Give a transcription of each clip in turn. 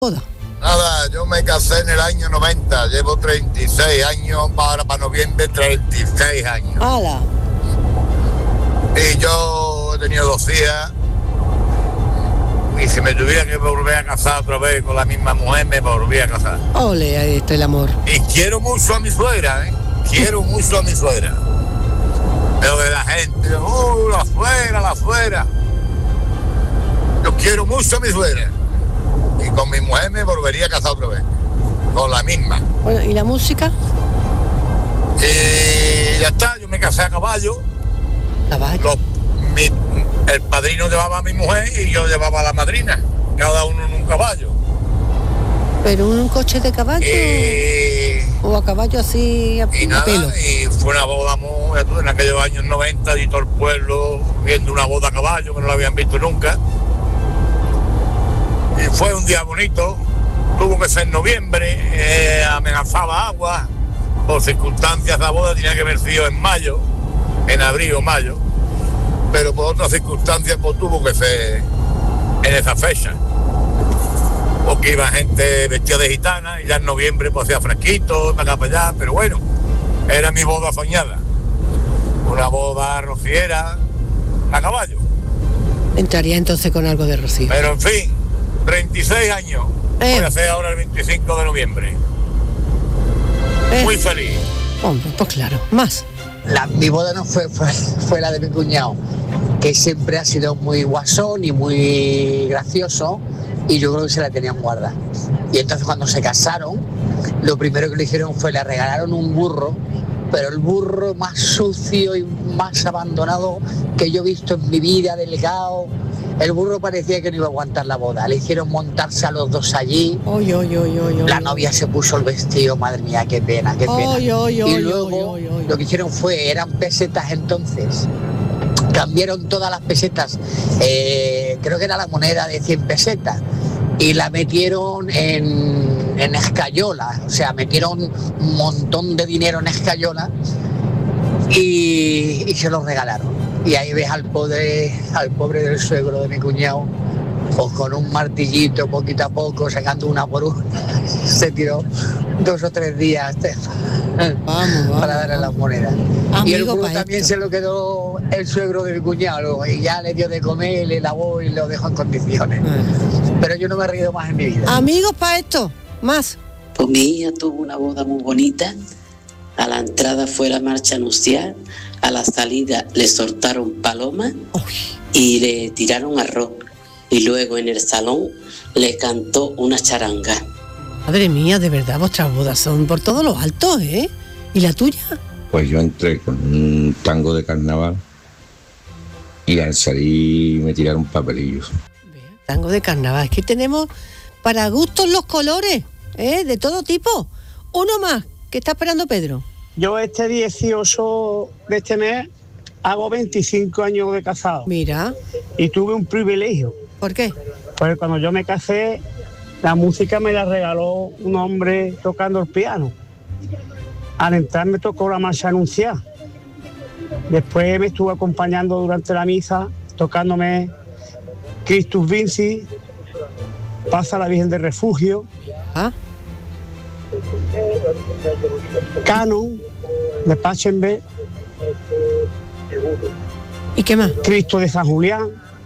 boda? Nada, yo me casé en el año 90, llevo 36 años, ahora para noviembre 36 años. ¡Hala! Y yo he tenido 2 hijas, y si me tuviera que volver a casar otra vez con la misma mujer, me volví a casar. Ole, ahí está el amor. Y quiero mucho a mi suegra, quiero mucho a mi suegra. Pero de la gente, la suegra. Yo quiero mucho a mi suegra. Y con mi mujer me volvería a casar otra vez. Con la misma. Bueno, ¿y la música? Y ya está, yo me casé a caballo. ¿Caballo? El padrino llevaba a mi mujer y yo llevaba a la madrina. Cada uno en un caballo. ¿Pero un coche de caballo? ¿O a caballo así a pelo? Y fue una boda en aquellos años 90 y todo el pueblo viendo una boda a caballo que no la habían visto nunca. Y fue un día bonito, tuvo que ser en noviembre, amenazaba agua, por circunstancias la boda tenía que haber sido en mayo, en abril o mayo, pero por otras circunstancias pues tuvo que ser en esa fecha, porque iba gente vestida de gitana y ya en noviembre pues hacía fresquito, para acá para allá, pero bueno, era mi boda soñada, una boda rociera a caballo. Entraría entonces con algo de rocío. Pero en fin, 36 años. Voy a hacer ahora el 25 de noviembre. Muy feliz. Hombre, pues claro, más. Mi boda no fue la de mi cuñado, que siempre ha sido muy guasón y muy gracioso, y yo creo que se la tenían guardada. Y entonces cuando se casaron, lo primero que le hicieron fue le regalaron un burro, pero el burro más sucio y más abandonado que yo he visto en mi vida, delgado. El burro parecía que no iba a aguantar la boda. Le hicieron montarse a los dos allí. La novia se puso el vestido, madre mía, qué pena, qué pena. Y luego lo que hicieron eran pesetas entonces. Cambiaron todas las pesetas. Creo que era la moneda de 100 pesetas. Y la metieron en escayola. O sea, metieron un montón de dinero en escayola y se los regalaron. Y ahí ves al pobre del suegro de mi cuñado, pues con un martillito, poquito a poco, sacando una por una. Se tiró 2 o 3 días para darle las monedas. Y el burro también se lo quedó el suegro de mi cuñado, y ya le dio de comer, le lavó y lo dejó en condiciones. Pero yo no me he reído más en mi vida. Amigos para esto, más. Pues mi hija tuvo una boda muy bonita. A la entrada fue la marcha nupcial, a la salida le soltaron palomas y le tiraron arroz. Y luego en el salón le cantó una charanga. Madre mía, de verdad, vuestras bodas son por todos los altos, ¿eh? ¿Y la tuya? Pues yo entré con un tango de carnaval y al salir me tiraron papelillos. Tango de carnaval, es que tenemos para gustos los colores, de todo tipo. Uno más, ¿qué está esperando Pedro? Yo este 18 de este mes hago 25 años de casado. Mira. Y tuve un privilegio. ¿Por qué? Pues cuando yo me casé, la música me la regaló un hombre tocando el piano. Al entrar me tocó la marcha anunciada. Después me estuvo acompañando durante la misa, tocándome Christus Vinci, Pasa la Virgen del Refugio, Canon de Pachenberg. ¿Y qué más? Cristo de San Julián.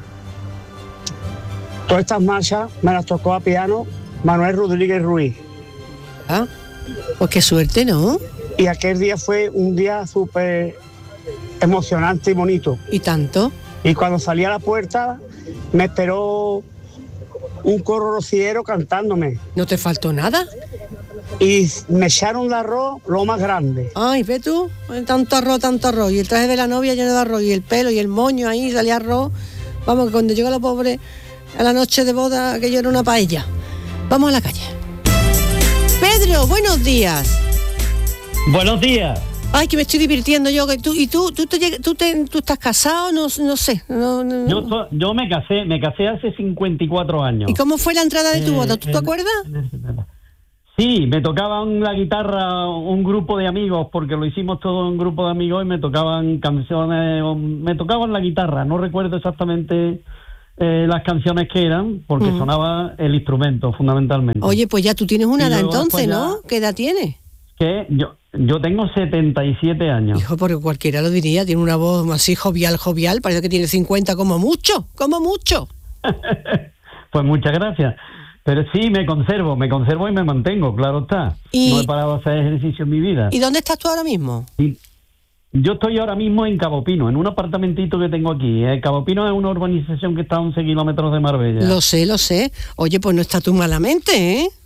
Todas estas marchas me las tocó a piano Manuel Rodríguez Ruiz. Pues qué suerte, ¿no? Y aquel día fue un día súper emocionante y bonito. ¿Y tanto? Y cuando salí a la puerta me esperó un coro rociero cantándome. ¿No te faltó nada? Y me echaron de arroz lo más grande. Ay, ve tú, tanto arroz. Y el traje de la novia lleno de arroz, y el pelo y el moño ahí, salía arroz. Vamos, que cuando llegó la pobre a la noche de boda, aquello era una paella. Vamos a la calle. Pedro, buenos días. Buenos días. Ay, que me estoy divirtiendo yo. ¿Tú estás casado? No sé. No. Yo me casé hace 54 años. ¿Y cómo fue la entrada de tu boda? ¿Tú te acuerdas? Sí, me tocaban la guitarra un grupo de amigos, porque lo hicimos todo un grupo de amigos y me tocaban canciones, me tocaban la guitarra, no recuerdo exactamente las canciones que eran, porque sonaba el instrumento fundamentalmente. Oye, pues ya tú tienes una Y edad luego entonces, después ¿no? ¿Qué edad tienes? Que yo tengo 77 años. Hijo, porque cualquiera lo diría, tiene una voz así jovial, parece que tiene 50 como mucho. Pues muchas gracias. Pero sí, me conservo y me mantengo, claro está. No he parado de hacer ejercicio en mi vida. ¿Y dónde estás tú ahora mismo? Sí. Yo estoy ahora mismo en Cabo Pino, en un apartamentito que tengo aquí. Cabo Pino es una urbanización que está a 11 kilómetros de Marbella. Lo sé. Oye, pues no está tú malamente, ¿eh?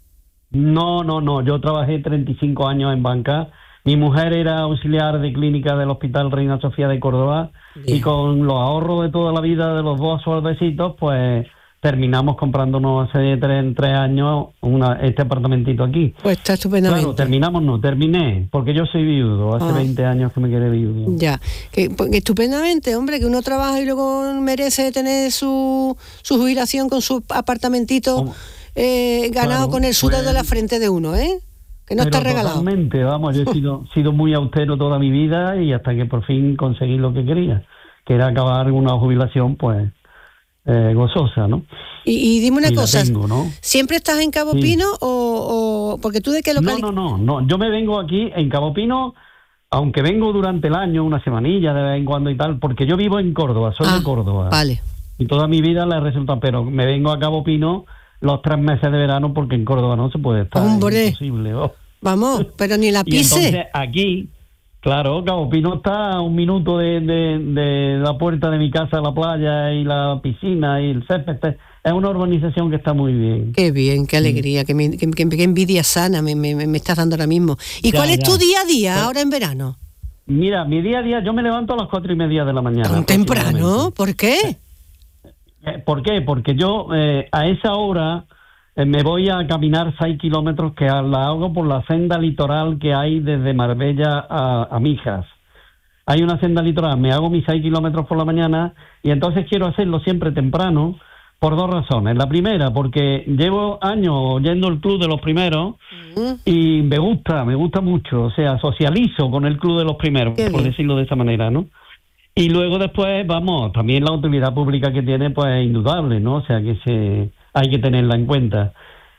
No. Yo trabajé 35 años en banca. Mi mujer era auxiliar de clínica del Hospital Reina Sofía de Córdoba. Bien. Y con los ahorros de toda la vida de los dos sueldecitos, pues terminamos comprándonos hace 3 años este apartamentito aquí. Pues está estupendamente. Claro, terminé, porque yo soy viudo, hace 20 años que me quedé viudo. Ya, que estupendamente, hombre, que uno trabaja y luego merece tener su jubilación con su apartamentito ganado con el sudor de la frente de uno, ¿eh? Que no está regalado. Totalmente, vamos, yo he sido muy austero toda mi vida y hasta que por fin conseguí lo que quería, que era acabar una jubilación, pues, gozosa, ¿no? Y dime una cosa, tengo, ¿no? ¿Siempre estás en Cabo Pino o porque tú de qué localidad? No, yo me vengo aquí en Cabo Pino, aunque vengo durante el año, una semanilla de vez en cuando y tal, porque yo vivo en Córdoba, soy de Córdoba. Vale. Y toda mi vida le resulta, pero me vengo a Cabo Pino los 3 meses de verano porque en Córdoba no se puede estar. ¡Hombre! Es imposible. Vamos, pero ni la pise. Y entonces aquí, claro, Cabo Pino está a 1 minuto de la puerta de mi casa, la playa y la piscina y el césped. Es una urbanización que está muy bien. Qué bien, qué alegría, qué envidia sana me estás dando ahora mismo. ¿Y cuál es tu día a día ahora en verano? Mira, mi día a día, yo me levanto a las 4:30 de la mañana. ¿Tan temprano? ¿Por qué? ¿Por qué? Porque yo a esa hora me voy a caminar 6 kilómetros que la hago por la senda litoral que hay desde Marbella a Mijas. Hay una senda litoral, me hago mis 6 kilómetros por la mañana y entonces quiero hacerlo siempre temprano por 2 razones. La primera, porque llevo años yendo al club de los primeros y me gusta mucho, o sea, socializo con el club de los primeros, por decirlo de esa manera, ¿no? Y luego después, vamos, también la utilidad pública que tiene, pues es indudable, ¿no? O sea, que hay que tenerla en cuenta.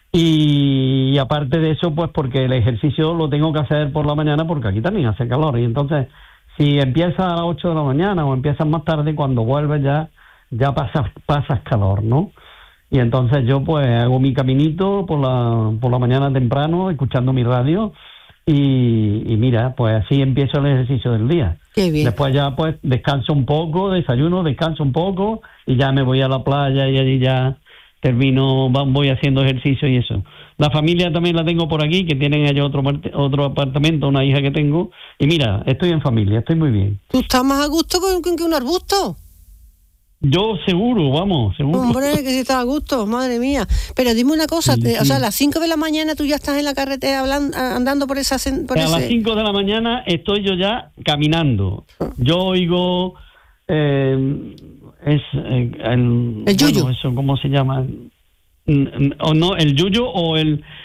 Y aparte de eso, pues porque el ejercicio lo tengo que hacer por la mañana porque aquí también hace calor. Y entonces, si empiezas a las 8 de la mañana o empiezas más tarde, cuando vuelves ya pasas calor, ¿no? Y entonces yo pues hago mi caminito por la mañana temprano, escuchando mi radio. Y mira, pues así empiezo el ejercicio del día. Qué bien. Después ya pues descanso un poco, descanso un poco y ya me voy a la playa y allí ya voy haciendo ejercicio y eso. La familia también la tengo por aquí, que tienen ellos otro apartamento, una hija que tengo. Y mira, estoy en familia, estoy muy bien. ¿Tú estás más a gusto que un arbusto? Yo seguro. Hombre, que si estás a gusto, madre mía. Pero dime una cosa, sí. O sea, a las 5 de la mañana tú ya estás en la carretera andando por esa... A las 5 de la mañana estoy yo ya caminando. Yo oigo... el yuyo. Bueno, eso, ¿cómo se llama? O no, el yuyo o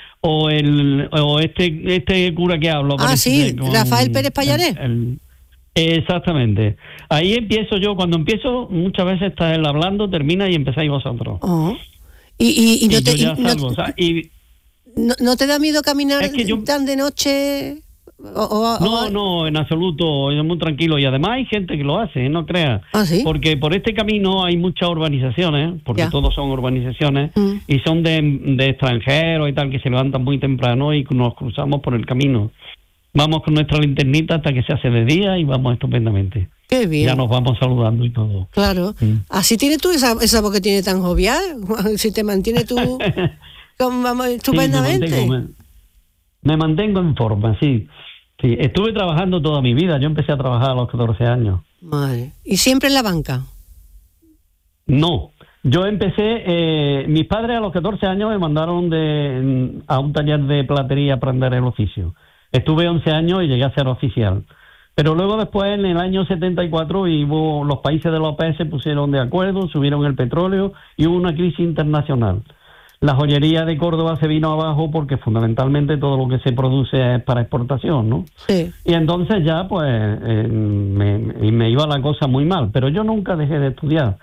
este cura que hablo. Sí, Rafael Pérez Payaré. Exactamente. Ahí empiezo yo. Cuando empiezo, muchas veces está él hablando, termina y empezáis vosotros. Oh. Y no te... yo ya salgo, ¿No te da miedo caminar tan de noche? No, en absoluto, es muy tranquilo. Y además hay gente que lo hace, no creas. ¿Sí? Porque por este camino hay muchas urbanizaciones, porque todos son urbanizaciones, y son de extranjeros y tal, que se levantan muy temprano y nos cruzamos por el camino. Vamos con nuestra linternita hasta que se hace de día y vamos estupendamente. Qué bien. Ya nos vamos saludando y todo. Claro. Así tienes tú esa voz que tiene tan jovial. Si te mantiene tú estupendamente. Sí, me mantengo en forma, sí. Sí, estuve trabajando toda mi vida. Yo empecé a trabajar a los 14 años. Madre. ¿Y siempre en la banca? No. Yo empecé... mis padres a los 14 años me mandaron a un taller de platería a aprender el oficio. Estuve 11 años y llegué a ser oficial. Pero luego después, en el año 74, los países de la OPE se pusieron de acuerdo, subieron el petróleo y hubo una crisis internacional. La joyería de Córdoba se vino abajo porque fundamentalmente todo lo que se produce es para exportación, ¿no? Sí. Y entonces ya pues me iba la cosa muy mal, pero yo nunca dejé de estudiar.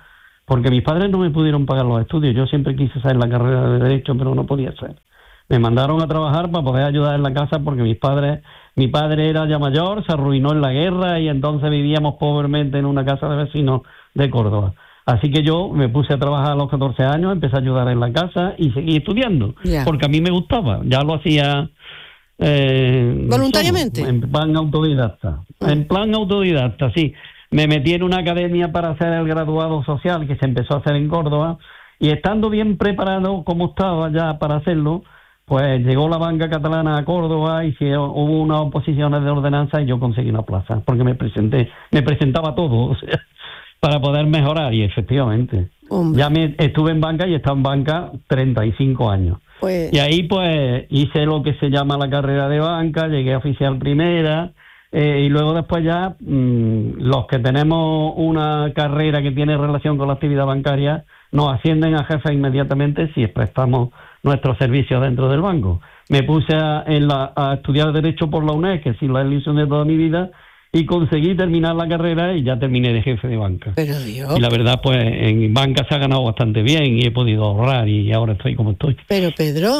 porque mis padres no me pudieron pagar los estudios. Yo siempre quise hacer la carrera de Derecho, pero no podía hacer. Me mandaron a trabajar para poder ayudar en la casa porque mi padre era ya mayor, se arruinó en la guerra y entonces vivíamos pobremente en una casa de vecinos de Córdoba. Así que yo me puse a trabajar a los 14 años, empecé a ayudar en la casa y seguí estudiando, porque a mí me gustaba. Ya lo hacía voluntariamente. En plan autodidacta. En plan autodidacta, sí. Me metí en una academia para hacer el graduado social que se empezó a hacer en Córdoba y estando bien preparado como estaba ya para hacerlo, pues llegó la banca catalana a Córdoba y hubo unas oposiciones de ordenanza y yo conseguí una plaza, porque me presentaba todo, o sea, para poder mejorar, y efectivamente. Hombre. Ya estuve en banca y he estado en banca 35 años. Pues... Y ahí pues hice lo que se llama la carrera de banca, llegué a oficial primera, y luego después ya los que tenemos una carrera que tiene relación con la actividad bancaria nos ascienden a jefe inmediatamente si prestamos nuestros servicios dentro del banco. Me puse a estudiar Derecho por la UNED, que sí, la ilusión de toda mi vida, y conseguí terminar la carrera y ya terminé de jefe de banca. Pero Dios. Y la verdad, pues en banca se ha ganado bastante bien y he podido ahorrar y ahora estoy como estoy. Pero Pedro,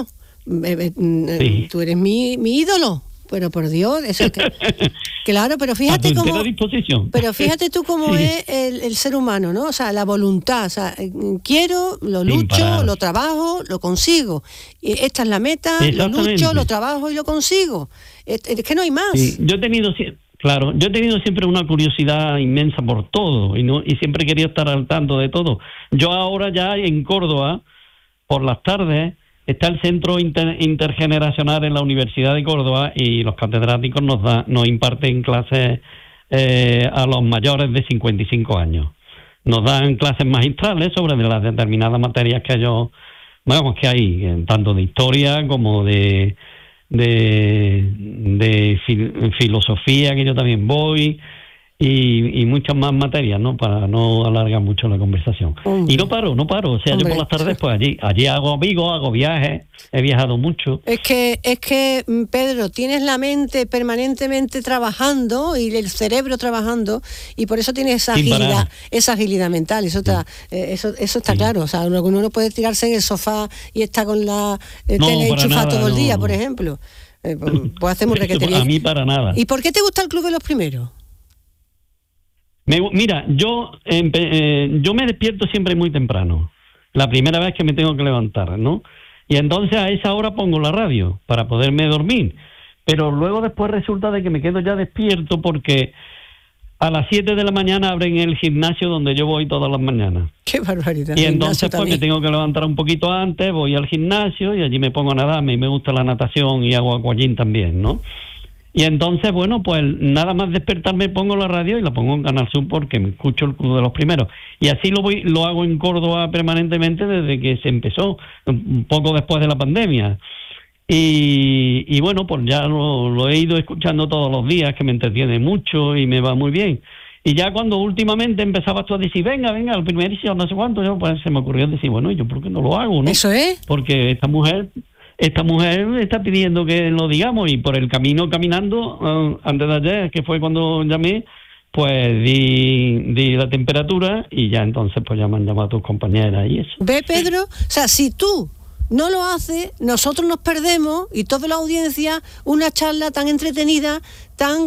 sí. Tú eres mi ídolo. Pero por Dios, eso es que... Claro, pero fíjate cómo... Pero fíjate tú cómo es el ser humano, ¿no? O sea, la voluntad. O sea, quiero, lo lucho, lo trabajo, lo consigo. Y esta es la meta, lo lucho, lo trabajo y lo consigo. Es que no hay más. Sí. Yo he tenido siempre una curiosidad inmensa por todo y siempre he querido estar al tanto de todo. Yo ahora ya en Córdoba, por las tardes, está el centro intergeneracional en la Universidad de Córdoba y los catedráticos nos imparten clases a los mayores de 55 años. Nos dan clases magistrales sobre las determinadas materias que que hay, tanto de historia como de filosofía, que yo también voy, y muchas más materias, ¿no? Para no alargar mucho la conversación. Hombre. Y no paro, o sea, yo por las tardes pues allí hago amigos, hago viajes, he viajado mucho. Es que Pedro, tienes la mente permanentemente trabajando y el cerebro trabajando y por eso tienes esa agilidad mental, eso está claro. O sea, uno no puede tirarse en el sofá y está con la tele enchufada todo el día, por ejemplo. Pues hacemos requete bien. A mí para nada. ¿Y por qué te gusta el Club de los Primeros? Mira, yo me despierto siempre muy temprano, la primera vez que me tengo que levantar, ¿no? Y entonces a esa hora pongo la radio para poderme dormir, pero luego después resulta de que me quedo ya despierto porque a las 7 de la mañana abren el gimnasio donde yo voy todas las mañanas. ¡Qué barbaridad! Y entonces pues me tengo que levantar un poquito antes, voy al gimnasio y allí me pongo a nadar, me gusta la natación y hago aquagym también, ¿no? Y entonces, bueno, pues nada más despertarme pongo la radio y la pongo en Canal Sur porque me escucho el Club de los Primeros. Y así lo hago en Córdoba permanentemente desde que se empezó, un poco después de la pandemia. Y bueno, pues ya lo he ido escuchando todos los días, que me entretiene mucho y me va muy bien. Y ya cuando últimamente empezaba tú a decir, venga, al primerísimo, no sé cuánto, yo pues se me ocurrió decir, bueno, ¿yo por qué no lo hago, no? Eso es. Porque esta mujer está pidiendo que lo digamos y por el camino caminando, antes de ayer, que fue cuando llamé, pues di la temperatura y ya entonces pues ya me han llamado tus compañeras y eso. ¿Ve, Pedro? O sea, si tú no lo haces, nosotros nos perdemos y toda la audiencia una charla tan entretenida, tan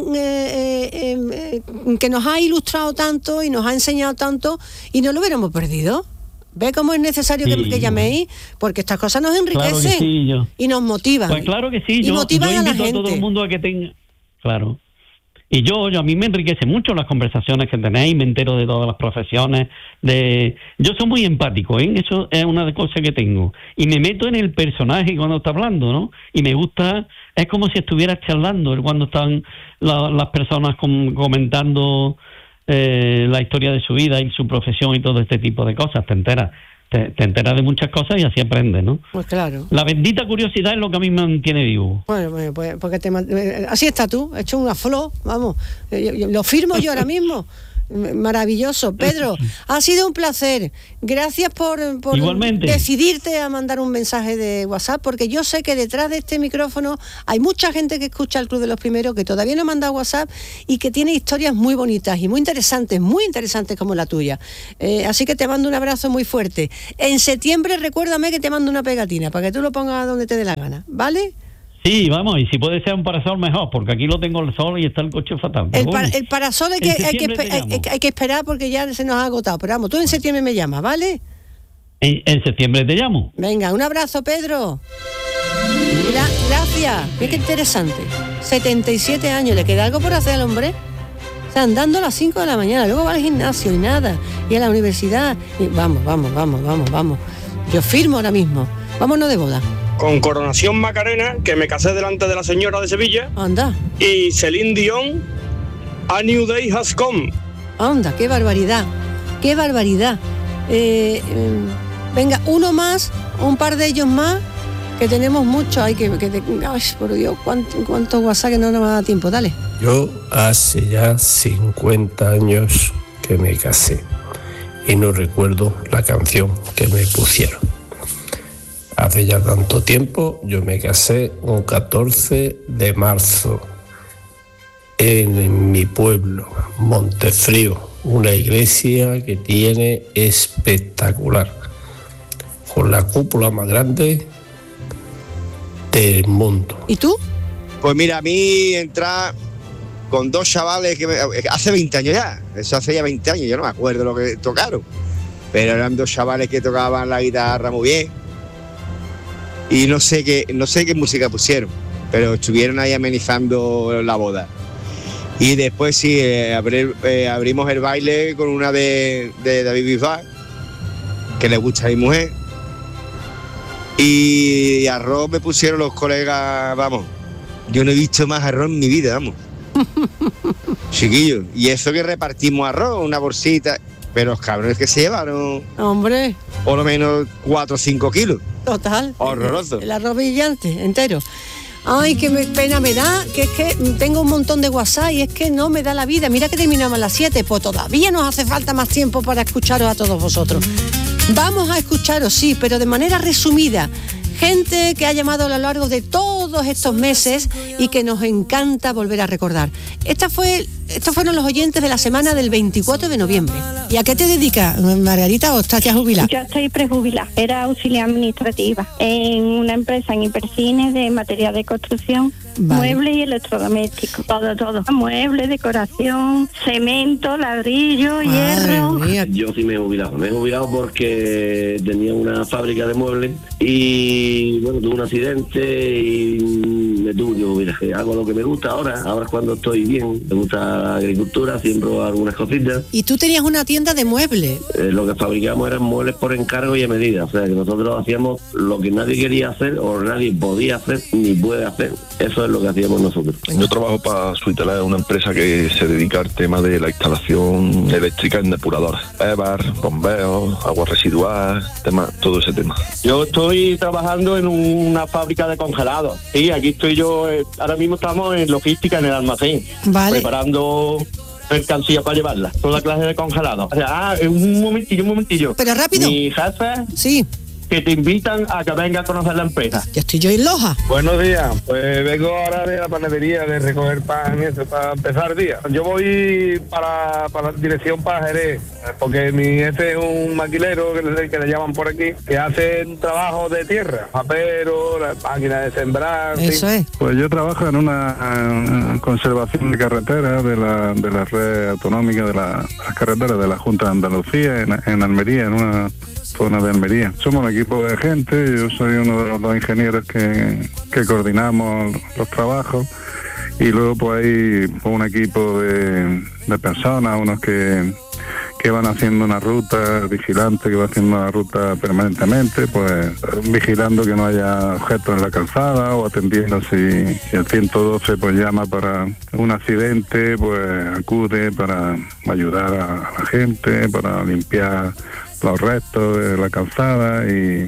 que nos ha ilustrado tanto y nos ha enseñado tanto y no lo hubiéramos perdido. ¿Ve cómo es necesario que llaméis? Porque estas cosas nos enriquecen, claro que sí, y nos motivan. Pues claro que sí, y motivan yo invito a la a todo gente. el mundo a que tenga... Claro. Y a mí me enriquece mucho las conversaciones que tenéis, me entero de todas las profesiones. Yo soy muy empático, ¿eh? Eso es una de las cosas que tengo. Y me meto en el personaje cuando está hablando, ¿no? Y me gusta, es como si estuvieras charlando cuando están las personas comentando la historia de su vida y su profesión y todo este tipo de cosas. Te enteras de muchas cosas y así aprendes, ¿no? Pues claro. La bendita curiosidad es lo que a mí me mantiene vivo. Bueno, pues porque así estás tú, hecho una flor, vamos. Lo firmo yo ahora mismo. Maravilloso. Pedro, ha sido un placer. Gracias por decidirte a mandar un mensaje de WhatsApp, porque yo sé que detrás de este micrófono hay mucha gente que escucha el Club de los Primeros, que todavía no manda WhatsApp y que tiene historias muy bonitas y muy interesantes como la tuya. Así que te mando un abrazo muy fuerte. En septiembre recuérdame que te mando una pegatina para que tú lo pongas donde te dé la gana, ¿vale? Sí, vamos, y si puede ser un parasol mejor, porque aquí lo tengo el sol y está el coche fatal. El parasol hay que esperar porque ya se nos ha agotado. Pero vamos, tú en septiembre me llamas, ¿vale? En septiembre te llamo. Venga, un abrazo, Pedro. Gracias. Qué interesante. 77 años, ¿le queda algo por hacer al hombre? O sea, andando a las 5 de la mañana, luego va al gimnasio y nada, y a la universidad. Y vamos. Yo firmo ahora mismo. Vámonos de boda. Con Coronación Macarena, que me casé delante de la señora de Sevilla. Anda. Y Celine Dion, A New Day Has Come. Anda, qué barbaridad. Venga, uno más, un par de ellos más, que tenemos mucho. Ay, por Dios, cuánto WhatsApp que no nos da tiempo. Dale. Yo hace ya 50 años que me casé y no recuerdo la canción que me pusieron. Hace ya tanto tiempo, yo me casé un 14 de marzo en mi pueblo, Montefrío, una iglesia que tiene espectacular, con la cúpula más grande del mundo. ¿Y tú? Pues mira, a mí entrar con dos chavales que hace 20 años ya, eso hace ya 20 años, yo no me acuerdo lo que tocaron, pero eran dos chavales que tocaban la guitarra muy bien. Y no sé qué música pusieron, pero estuvieron ahí amenizando la boda. Y después sí, abrimos el baile con una de David Bisbal, que le gusta a mi mujer. Y arroz me pusieron los colegas, vamos, yo no he visto más arroz en mi vida, vamos. Chiquillos, y eso que repartimos arroz, una bolsita, pero los cabrones que se llevaron... Hombre... por lo menos 4 o 5 kilos. Total. Horroroso. El arroz brillante, entero. Ay, qué pena me da, que es que tengo un montón de WhatsApp y es que no me da la vida. Mira que terminamos a las 7, pues todavía nos hace falta más tiempo para escucharos a todos vosotros. Vamos a escucharos, sí, pero de manera resumida. Gente que ha llamado a lo largo de todos estos meses y que nos encanta volver a recordar. Estos fueron los oyentes de la semana del 24 de noviembre. ¿Y a qué te dedicas, Margarita, o estás ya jubilada? Yo estoy prejubilada. Era auxiliar administrativa en una empresa en Hipercines de material de construcción, muebles y electrodomésticos. Todo. Muebles, decoración, cemento, ladrillo, hierro. Mía. Yo sí me he jubilado porque tenía una fábrica de muebles y bueno, tuve un accidente y me tuve que jubilar. Hago lo que me gusta ahora es cuando estoy bien. Me gusta la agricultura, siembro algunas cositas. ¿Y tú tenías una tienda de muebles? Lo que fabricamos eran muebles por encargo y a medida. O sea, que nosotros hacíamos lo que nadie quería hacer o nadie podía hacer ni puede hacer. Eso es lo que hacíamos nosotros. Yo trabajo para Suitela, una empresa que se dedica al tema de la instalación eléctrica en depuradoras. EVAR, bombeos, agua residual, todo ese tema. Yo estoy trabajando en una fábrica de congelados. Sí, aquí estoy yo, ahora mismo estamos en logística en el almacén. Vale. Preparando mercancía para llevarla, toda clase de congelados. O sea, un momentillo. Pero rápido. Mi jefe... Sí. Que te invitan a que venga a conocer la empresa. Ya estoy yo en Loja. Buenos días, pues vengo ahora de la panadería de recoger pan y eso para empezar el día. Yo voy para dirección para Jerez, porque mi jefe es un maquilero que le llaman por aquí, que hace un trabajo de tierra, papero, la máquina de sembrar. Eso ¿sí? es. Pues yo trabajo en una conservación de carreteras de la red autonómica de las carreteras de la Junta de Andalucía en Almería, en una zona de Almería. Somos un equipo de gente, yo soy uno de los dos ingenieros que coordinamos los trabajos y luego pues hay un equipo de personas, unos que van haciendo una ruta, vigilante que va haciendo una ruta permanentemente, pues vigilando que no haya objetos en la calzada o atendiendo si el 112 pues llama para un accidente, pues acude para ayudar a la gente, para limpiar los restos de la calzada y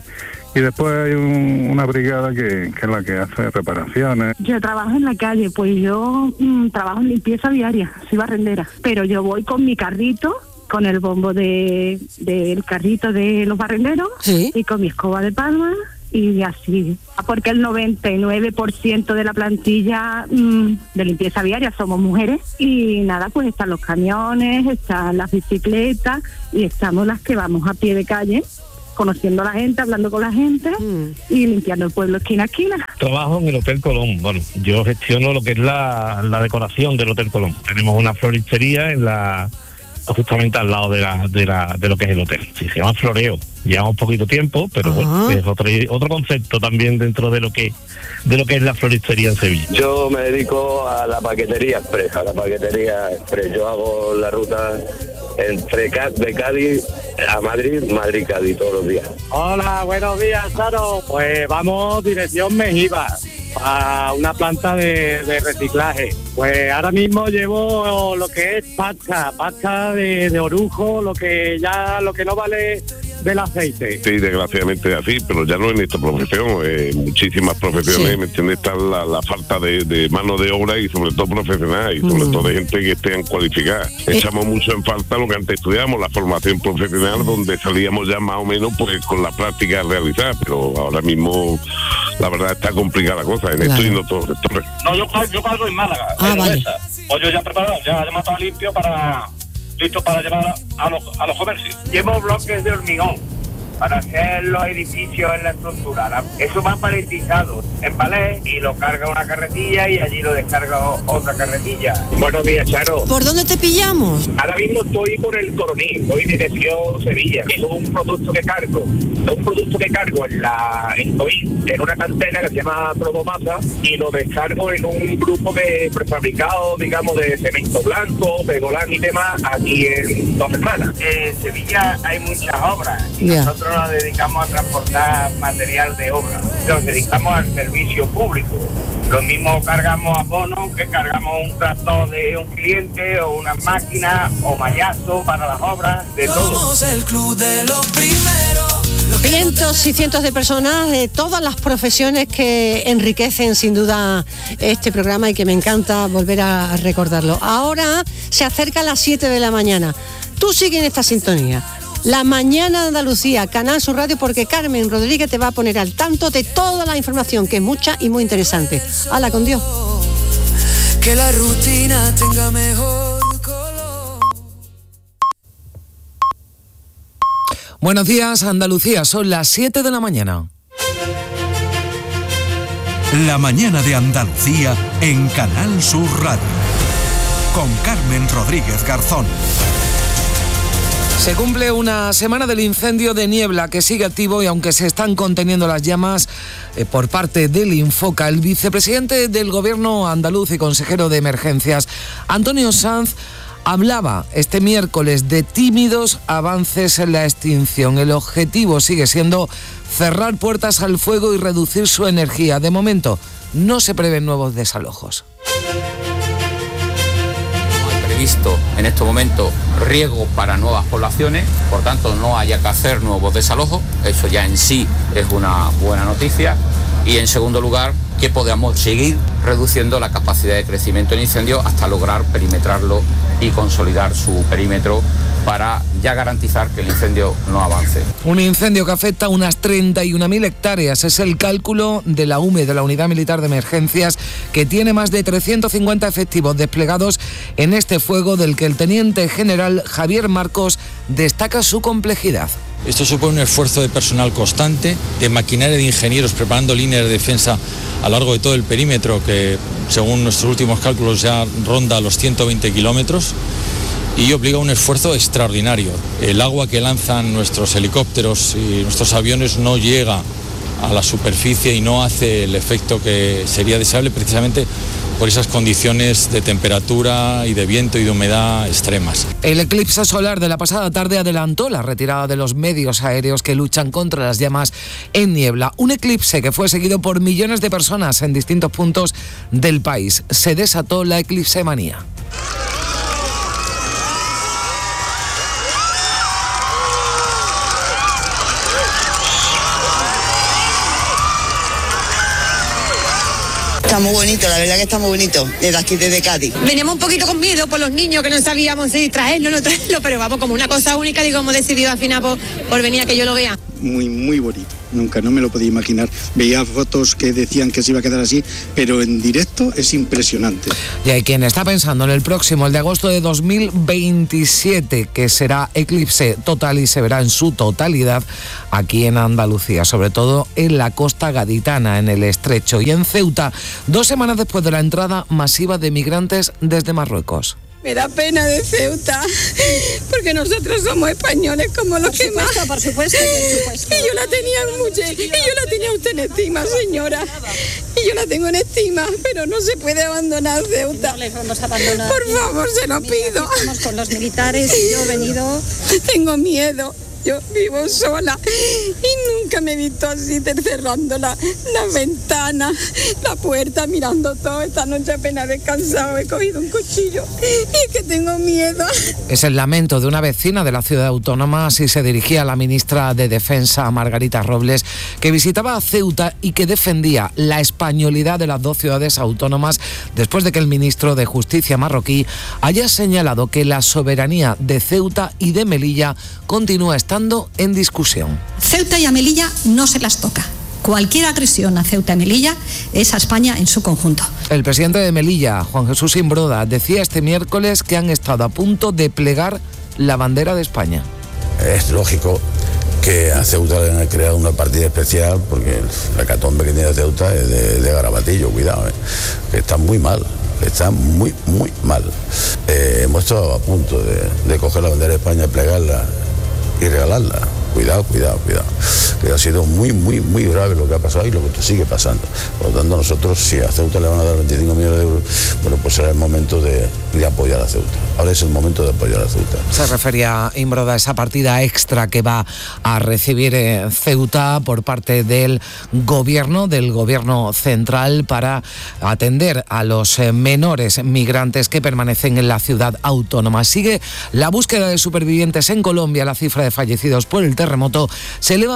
Y después hay una brigada que es la que hace reparaciones. Yo trabajo en la calle, pues yo trabajo en limpieza diaria, soy barrendera, pero yo voy con mi carrito, con el bombo del carrito de los barrenderos, ¿sí? Y con mi escoba de palma y así, porque el 99% de la plantilla de limpieza viaria somos mujeres y nada, pues están los camiones, están las bicicletas y estamos las que vamos a pie de calle, conociendo a la gente, hablando con la gente y limpiando el pueblo esquina a esquina. Trabajo en el Hotel Colón. Bueno, yo gestiono lo que es la decoración del Hotel Colón. Tenemos una floristería justamente al lado de lo que es el hotel. Sí, se llama Floreo. Lleva un poquito tiempo, pero bueno, es otro concepto también dentro de lo que es la floristería en Sevilla. Yo me dedico a la paquetería express, Yo hago la ruta de Cádiz a Madrid, Madrid-Cádiz todos los días. Hola, buenos días, Charo. Pues vamos dirección Mejiva, a una planta de reciclaje. Pues ahora mismo llevo lo que es pasta de orujo, lo que no vale del aceite. Sí, desgraciadamente es así, pero ya no en esta profesión, muchísimas profesiones, sí. ¿Me entiendes? Está la falta de mano de obra y sobre todo profesional y sobre todo de gente que estén cualificada. Echamos mucho en falta lo que antes estudiamos, la formación profesional, donde salíamos ya más o menos pues con la práctica realizada, pero ahora mismo la verdad está complicada la cosa en esto y no todos los sectores. No, yo cargo en Málaga, vale. Pues yo ya preparado, ya me estaba listo para llevar a los comercios. Llevo bloques de hormigón para hacer los edificios en la estructura. Eso va paletizado en palés y lo carga una carretilla y allí lo descarga otra carretilla. Buenos días, Charo. ¿Por dónde te pillamos? Ahora mismo estoy por el Coroní, voy dirección Sevilla. Es un producto que cargo en una cantera que se llama Probomasa y lo descargo en un grupo de prefabricados, digamos, de cemento blanco, pegolán y demás, aquí en Dos Hermanas. En Sevilla hay muchas obras y nosotros nos dedicamos a transportar material de obra. Nos dedicamos al servicio público. Lo mismo cargamos abonos que cargamos un tractor de un cliente o una máquina o mallazo para las obras, de todo. El club de los primeros. Cientos y cientos de personas de todas las profesiones que enriquecen sin duda este programa y que me encanta volver a recordarlo. Ahora se acerca a las 7 de la mañana. Tú sigue en esta sintonía. La Mañana de Andalucía, Canal Sur Radio, porque Carmen Rodríguez te va a poner al tanto de toda la información, que es mucha y muy interesante. ¡Hala, con Dios! Que la rutina tenga mejor color. Buenos días, Andalucía, son las 7 de la mañana. La Mañana de Andalucía en Canal Sur Radio. Con Carmen Rodríguez Garzón. Se cumple una semana del incendio de Niebla, que sigue activo, y aunque se están conteniendo las llamas por parte del Infoca, el vicepresidente del Gobierno andaluz y consejero de Emergencias, Antonio Sanz, hablaba este miércoles de tímidos avances en la extinción. El objetivo sigue siendo cerrar puertas al fuego y reducir su energía. De momento, no se prevén nuevos desalojos. Visto en este momento riesgo para nuevas poblaciones, por tanto no haya que hacer nuevos desalojos, eso ya en sí es una buena noticia. Y en segundo lugar, que podamos seguir reduciendo la capacidad de crecimiento del incendio hasta lograr perimetrarlo y consolidar su perímetro para ya garantizar que el incendio no avance. Un incendio que afecta a unas 31.000 hectáreas. Es el cálculo de la UME, de la Unidad Militar de Emergencias, que tiene más de 350 efectivos desplegados en este fuego, del que el teniente general Javier Marcos destaca su complejidad. Esto supone un esfuerzo de personal constante, de maquinaria de ingenieros preparando líneas de defensa a lo largo de todo el perímetro, que según nuestros últimos cálculos ya ronda los 120 kilómetros, y obliga a un esfuerzo extraordinario. El agua que lanzan nuestros helicópteros y nuestros aviones no llega a la superficie y no hace el efecto que sería deseable, precisamente por esas condiciones de temperatura y de viento y de humedad extremas. El eclipse solar de la pasada tarde adelantó la retirada de los medios aéreos que luchan contra las llamas en Niebla. Un eclipse que fue seguido por millones de personas en distintos puntos del país. Se desató la eclipsemanía. Está muy bonito, la verdad que está muy bonito, desde aquí, desde Cádiz. Veníamos un poquito con miedo por los niños, que no sabíamos si traerlo o no traerlo, pero vamos, como una cosa única, digo, hemos decidido al final por venir a que yo lo vea. Muy, muy bonito. Nunca, no me lo podía imaginar. Veía fotos que decían que se iba a quedar así, pero en directo es impresionante. Y hay quien está pensando en el próximo, el de agosto de 2027, que será eclipse total y se verá en su totalidad aquí en Andalucía, sobre todo en la costa gaditana, en el Estrecho y en Ceuta, 2 semanas después de la entrada masiva de migrantes desde Marruecos. Me da pena de Ceuta, porque nosotros somos españoles como los que más. Por supuesto. Y yo la tenía usted en estima, señora. Y yo la tengo en estima, pero no se puede abandonar Ceuta. No les vamos a abandonar. Por favor, se lo pido. Estamos con los militares y yo he venido. Tengo miedo. Yo vivo sola y nunca me he visto así cerrando la ventana, la puerta, mirando todo. Esta noche apenas he descansado, he cogido un cuchillo y que tengo miedo. Es el lamento de una vecina de la ciudad autónoma, así se dirigía la ministra de Defensa, Margarita Robles, que visitaba a Ceuta y que defendía la españolidad de las 2 ciudades autónomas después de que el ministro de Justicia marroquí haya señalado que la soberanía de Ceuta y de Melilla continúa estando en discusión. Ceuta y a Melilla no se las toca. Cualquier agresión a Ceuta y Melilla es a España en su conjunto. El presidente de Melilla, Juan Jesús Imbroda, decía este miércoles que han estado a punto de plegar la bandera de España. Es lógico que a Ceuta le han creado una partida especial porque la hecatombe que tiene Ceuta es de garabatillo, cuidado, que está muy mal. Está muy, muy mal. Hemos estado a punto de coger la bandera de España, plegarla y regalarla. Cuidado. Que ha sido muy, muy, muy grave lo que ha pasado y lo que sigue pasando. Por lo tanto, nosotros, si a Ceuta le van a dar 25 millones de euros, bueno, pues será el momento de apoyar a Ceuta. Ahora es el momento de apoyar a Ceuta. Se refería Imbroda a esa partida extra que va a recibir Ceuta por parte del gobierno central para atender a los menores migrantes que permanecen en la ciudad autónoma. Sigue la búsqueda de supervivientes en Colombia. La cifra de fallecidos por el terremoto se eleva a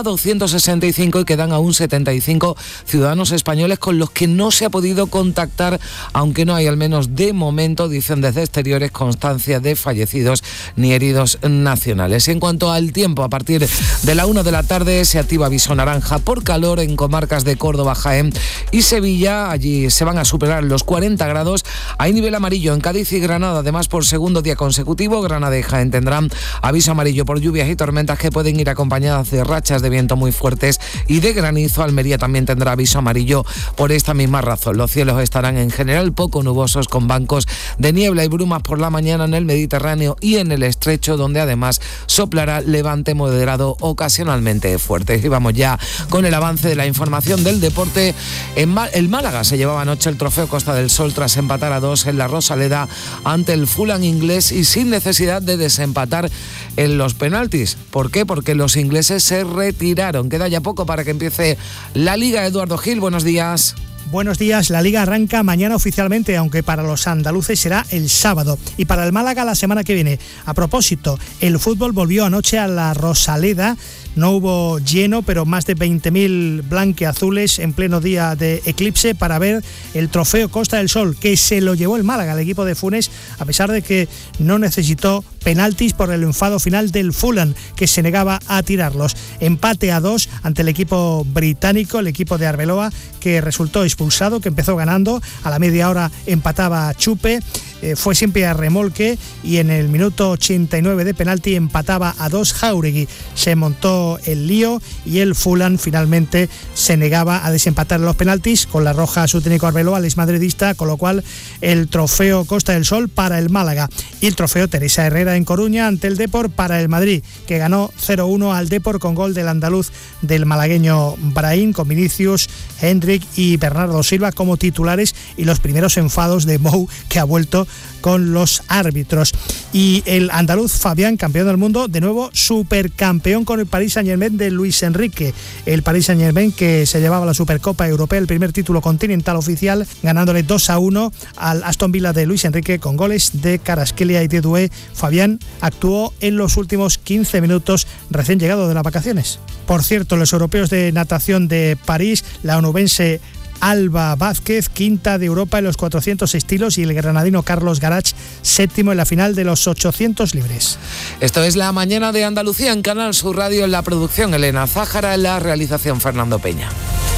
265 y quedan aún 75 ciudadanos españoles con los que no se ha podido contactar, aunque no hay, al menos de momento, dicen desde exteriores, constancia de fallecidos ni heridos nacionales. Y en cuanto al tiempo, a partir de la 1 de la tarde se activa aviso naranja por calor en comarcas de Córdoba, Jaén y Sevilla. Allí se van a superar los 40 grados. Hay nivel amarillo en Cádiz y Granada. Además, por segundo día consecutivo, Granada y Jaén tendrán aviso amarillo por lluvias y tormentas que pueden ir acompañadas de rachas de viento muy fuertes y de granizo. Almería también tendrá aviso amarillo por esta misma razón. Los cielos estarán en general poco nubosos, con bancos de niebla y brumas por la mañana en el Mediterráneo y en el Estrecho, donde además soplará levante moderado ocasionalmente fuerte. Y vamos ya con el avance de la información del deporte. El Málaga se llevaba anoche el trofeo Costa del Sol tras empatar a 2 en la Rosaleda ante el Fulham inglés y sin necesidad de desempatar en los penaltis. ¿Por qué? Porque los ingleses se retiraron. Queda ya poco para que empiece la Liga. Eduardo Gil, buenos días. Buenos días, la Liga arranca mañana oficialmente, aunque para los andaluces será el sábado y para el Málaga la semana que viene. A propósito, el fútbol volvió anoche a la Rosaleda. No hubo lleno, pero más de 20.000 blanqueazules en pleno día de eclipse para ver el trofeo Costa del Sol, que se lo llevó el Málaga, el equipo de Funes, a pesar de que no necesitó penaltis por el enfado final del Fulham, que se negaba a tirarlos. Empate a 2 ante el equipo británico, el equipo de Arbeloa, que resultó expulsado, que empezó ganando. A la media hora empataba Chupe. Fue siempre a remolque y en el minuto 89 de penalti empataba a 2 Jáuregui. Se montó el lío y el Fulham finalmente se negaba a desempatar los penaltis. Con la roja a su técnico Arbeloa, al exmadridista, con lo cual el trofeo Costa del Sol para el Málaga y el trofeo Teresa Herrera en Coruña ante el Depor para el Madrid, que ganó 0-1 al Depor con gol del andaluz del malagueño Brahim, con Vinicius, Hendrik y Bernardo Silva como titulares, y los primeros enfados de Mou, que ha vuelto con los árbitros. Y el andaluz Fabián, campeón del mundo, de nuevo supercampeón con el Paris Saint-Germain de Luis Enrique. El Paris Saint-Germain, que se llevaba la Supercopa Europea, el primer título continental oficial, ganándole 2-1 al Aston Villa de Luis Enrique con goles de Kvaratskhelia y de Doué. Fabián actuó en los últimos 15 minutos recién llegado de las vacaciones. Por cierto, los europeos de natación de París, la onubense Alba Vázquez, quinta de Europa en los 400 estilos, y el granadino Carlos Garach, séptimo en la final de los 800 libres. Esto es La Mañana de Andalucía en Canal Sur Radio, en la producción Elena Zájara, en la realización Fernando Peña.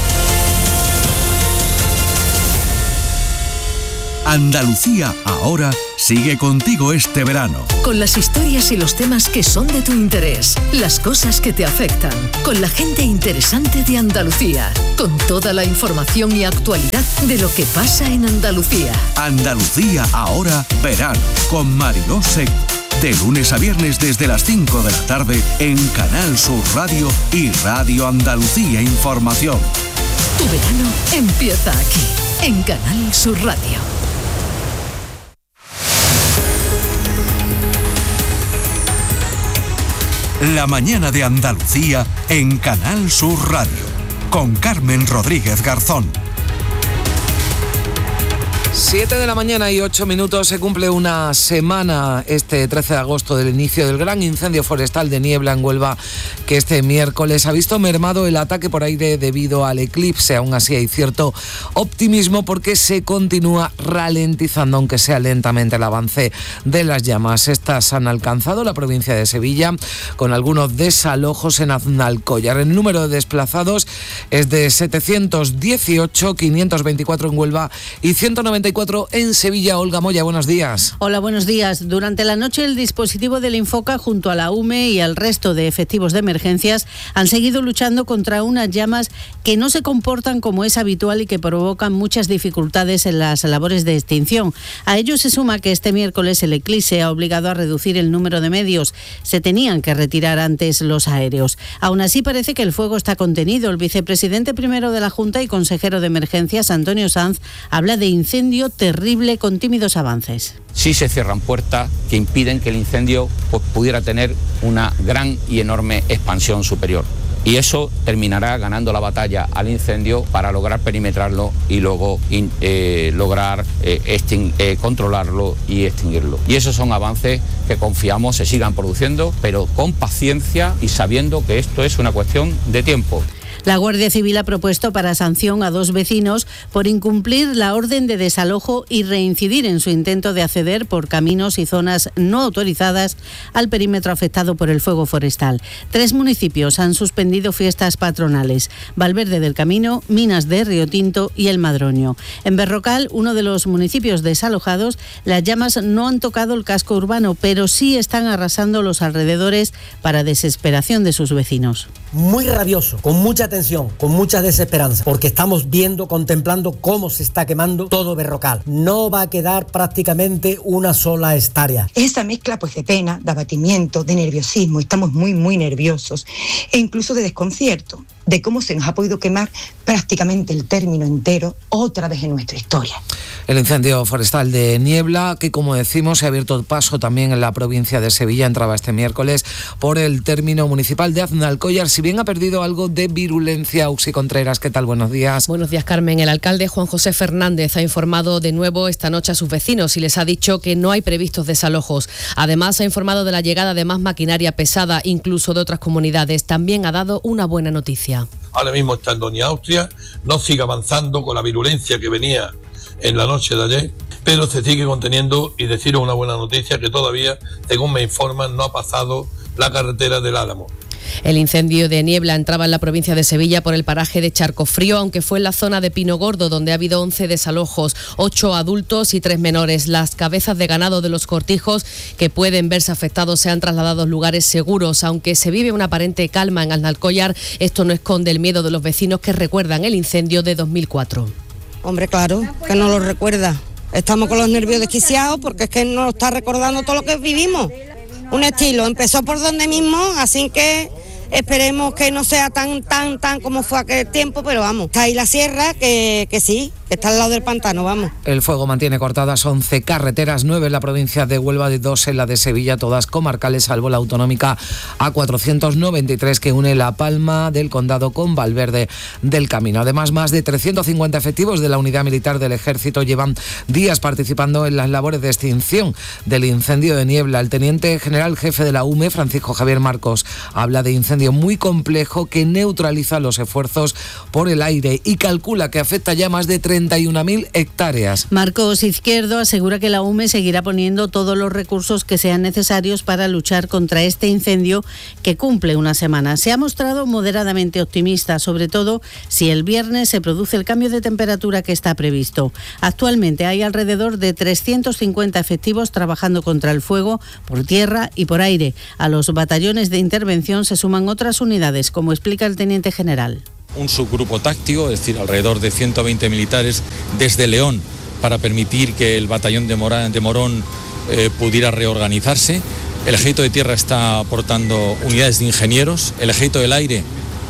Andalucía ahora sigue contigo este verano. Con las historias y los temas que son de tu interés, las cosas que te afectan, con la gente interesante de Andalucía, con toda la información y actualidad de lo que pasa en Andalucía. Andalucía ahora verano, con Mariló Seco. De lunes a viernes desde las 5 de la tarde en Canal Sur Radio y Radio Andalucía Información. Tu verano empieza aquí, en Canal Sur Radio. La Mañana de Andalucía en Canal Sur Radio, con Carmen Rodríguez Garzón. 7 de la mañana y 8 minutos, se cumple una semana este 13 de agosto del inicio del gran incendio forestal de Niebla en Huelva, que este miércoles ha visto mermado el ataque por aire debido al eclipse. Aún así hay cierto optimismo porque se continúa ralentizando, aunque sea lentamente, el avance de las llamas. Estas han alcanzado la provincia de Sevilla, con algunos desalojos en Aznalcóllar. El número de desplazados es de 718, 524 en Huelva y 194 en Sevilla. Olga Moya, buenos días. Hola, buenos días. Durante la noche el dispositivo del Infoca junto a la UME y al resto de efectivos de emergencias han seguido luchando contra unas llamas que no se comportan como es habitual y que provocan muchas dificultades en las labores de extinción. A ello se suma que este miércoles el eclipse ha obligado a reducir el número de medios. Se tenían que retirar antes los aéreos. Aún así parece que el fuego está contenido. El vicepresidente primero de la Junta y consejero de emergencias, Antonio Sanz, habla de incendio terrible con tímidos avances. Sí se cierran puertas que impiden que el incendio pudiera tener una gran y enorme expansión superior. Y eso terminará ganando la batalla al incendio para lograr perimetrarlo y luego lograr controlarlo y extinguirlo. Y esos son avances que confiamos se sigan produciendo, pero con paciencia y sabiendo que esto es una cuestión de tiempo. La Guardia Civil ha propuesto para sanción a 2 vecinos por incumplir la orden de desalojo y reincidir en su intento de acceder por caminos y zonas no autorizadas al perímetro afectado por el fuego forestal. 3 municipios han suspendido fiestas patronales: Valverde del Camino, Minas de Río Tinto y El Madroño. En Berrocal, uno de los municipios desalojados, las llamas no han tocado el casco urbano, pero sí están arrasando los alrededores para desesperación de sus vecinos. Muy rabioso, con mucha tensión, con mucha desesperanza, porque estamos viendo, contemplando cómo se está quemando todo Berrocal. No va a quedar prácticamente una sola hectárea. Esa mezcla pues de pena, de abatimiento, de nerviosismo, estamos muy nerviosos e incluso de desconcierto de cómo se nos ha podido quemar prácticamente el término entero otra vez en nuestra historia. El incendio forestal de Niebla, que como decimos se ha abierto paso también en la provincia de Sevilla, entraba este miércoles por el término municipal de Aznalcóllar, si bien ha perdido algo de virulencia. Uxi Contreras, ¿qué tal? Buenos días. Buenos días, Carmen. El alcalde Juan José Fernández ha informado de nuevo esta noche a sus vecinos y les ha dicho que no hay previstos desalojos. Además, ha informado de la llegada de más maquinaria pesada, incluso de otras comunidades. También ha dado una buena noticia. Ahora mismo está en Doña Austria, no sigue avanzando con la virulencia que venía en la noche de ayer, pero se sigue conteniendo. Y deciros una buena noticia, que todavía, según me informan, no ha pasado la carretera del Álamo. El incendio de Niebla entraba en la provincia de Sevilla por el paraje de Charcofrío, aunque fue en la zona de Pino Gordo, donde ha habido 11 desalojos, 8 adultos y 3 menores. Las cabezas de ganado de los cortijos que pueden verse afectados se han trasladado a lugares seguros. Aunque se vive una aparente calma en Aznalcóllar, esto no esconde el miedo de los vecinos que recuerdan el incendio de 2004. Hombre, claro, que no lo recuerda. Estamos con los nervios desquiciados porque es que nos está recordando todo lo que vivimos. Un estilo, empezó por donde mismo, así que esperemos que no sea tan como fue aquel tiempo, pero vamos, está ahí la sierra, que sí, está al lado del pantano, vamos. El fuego mantiene cortadas 11 carreteras, 9 en la provincia de Huelva y 2 en la de Sevilla, todas comarcales, salvo la autonómica A493 que une La Palma del Condado con Valverde del Camino. Además, más de 350 efectivos de la Unidad Militar del Ejército llevan días participando en las labores de extinción del incendio de Niebla. El teniente general jefe de la UME, Francisco Javier Marcos, habla de incendio muy complejo que neutraliza los esfuerzos por el aire y calcula que afecta ya más de 31.000 hectáreas. Marcos Izquierdo asegura que la UME seguirá poniendo todos los recursos que sean necesarios para luchar contra este incendio que cumple una semana. Se ha mostrado moderadamente optimista, sobre todo si el viernes se produce el cambio de temperatura que está previsto. Actualmente hay alrededor de 350 efectivos trabajando contra el fuego por tierra y por aire. A los batallones de intervención se suman otras unidades, como explica el teniente general. Un subgrupo táctico, es decir, alrededor de 120 militares desde León para permitir que el batallón de Morón pudiera reorganizarse. El Ejército de Tierra está aportando unidades de ingenieros, el Ejército del Aire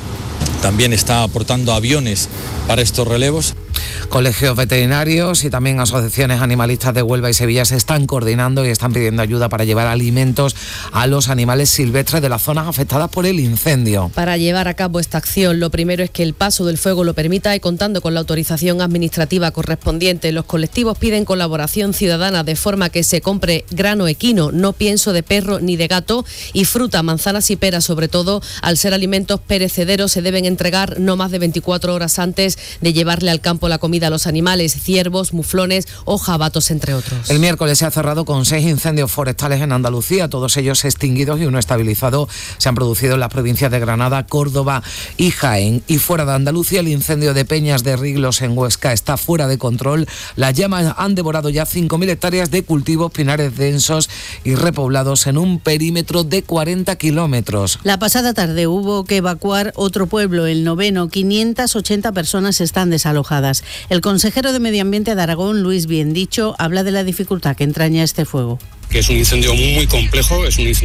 también está aportando aviones para estos relevos. Colegios veterinarios y también asociaciones animalistas de Huelva y Sevilla se están coordinando y están pidiendo ayuda para llevar alimentos a los animales silvestres de las zonas afectadas por el incendio. Para llevar a cabo esta acción, lo primero es que el paso del fuego lo permita y contando con la autorización administrativa correspondiente. Los colectivos piden colaboración ciudadana de forma que se compre grano equino, no pienso de perro ni de gato, y fruta, manzanas y peras sobre todo. Al ser alimentos perecederos se deben entregar no más de 24 horas antes de llevarle al campo la comida a los animales, ciervos, muflones o jabatos, entre otros. El miércoles se ha cerrado con 6 incendios forestales en Andalucía, todos ellos extinguidos y uno estabilizado. Se han producido en las provincias de Granada, Córdoba y Jaén. Y fuera de Andalucía, el incendio de Peñas de Riglos en Huesca está fuera de control. Las llamas han devorado ya 5.000 hectáreas de cultivos, pinares densos y repoblados en un perímetro de 40 kilómetros. La pasada tarde hubo que evacuar otro pueblo, el Noveno. 580 personas están desalojadas. El consejero de Medio Ambiente de Aragón, Luis Biendicho, habla de la dificultad que entraña este fuego. Que es un incendio muy complejo,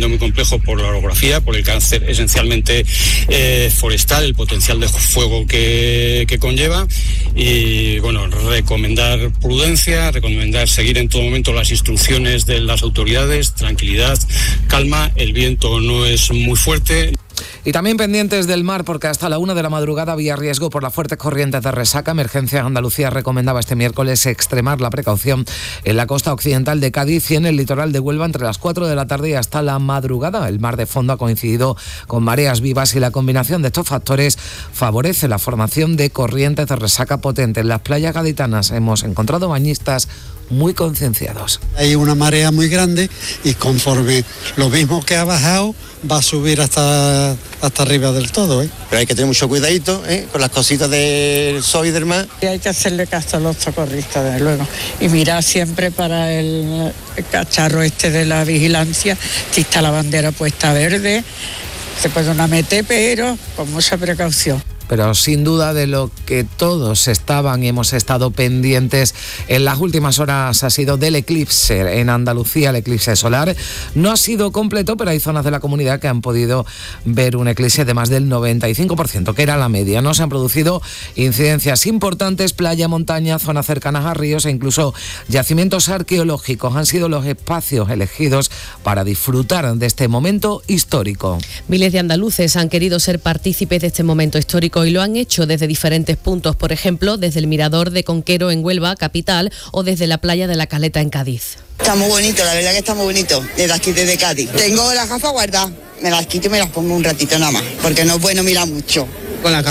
por la orografía, por el cáncer esencialmente forestal, el potencial de fuego que conlleva, y bueno, recomendar prudencia, recomendar seguir en todo momento las instrucciones de las autoridades, tranquilidad, calma, el viento no es muy fuerte. Y también pendientes del mar, porque hasta la 1 de la madrugada había riesgo por las fuertes corrientes de resaca. Emergencias Andalucía recomendaba este miércoles extremar la precaución en la costa occidental de Cádiz y en el litoral de Huelva entre las 4 de la tarde y hasta la madrugada. El mar de fondo ha coincidido con mareas vivas y la combinación de estos factores favorece la formación de corrientes de resaca potentes. En las playas gaditanas hemos encontrado bañistas muy concienciados. Hay una marea muy grande y conforme lo mismo que ha bajado va a subir hasta arriba del todo. Pero hay que tener mucho cuidadito con las cositas del sol y del mar. Y hay que hacerle caso a los socorristas, desde luego, y mirar siempre para el cacharro este de la vigilancia, si está la bandera puesta verde, se puede una meter, pero con mucha precaución. Pero sin duda de lo que todos estaban y hemos estado pendientes en las últimas horas ha sido del eclipse en Andalucía. El eclipse solar no ha sido completo, pero hay zonas de la comunidad que han podido ver un eclipse de más del 95%, que era la media. No se han producido incidencias importantes. Playa, montaña, zonas cercanas a ríos e incluso yacimientos arqueológicos han sido los espacios elegidos para disfrutar de este momento histórico. Miles de andaluces han querido ser partícipes de este momento histórico y lo han hecho desde diferentes puntos, por ejemplo, desde el Mirador de Conquero en Huelva, capital, o desde la playa de la Caleta en Cádiz. Está muy bonito, la verdad que está muy bonito, desde aquí, desde Cádiz. Tengo las gafas guardadas, me las quito y me las pongo un ratito nada más, porque no es bueno mirar mucho. Con la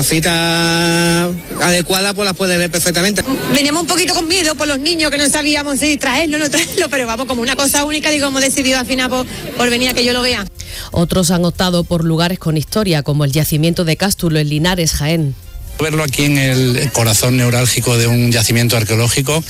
gafita adecuada pues las puedes ver perfectamente. Veníamos un poquito con miedo por los niños, que no sabíamos si traerlo o no traerlo, pero vamos, como una cosa única, digo, hemos decidido al final por venir a que yo lo vea. Otros han optado por lugares con historia, como el yacimiento de Cástulo en Linares, Jaén. Verlo aquí en el corazón neurálgico de un yacimiento arqueológico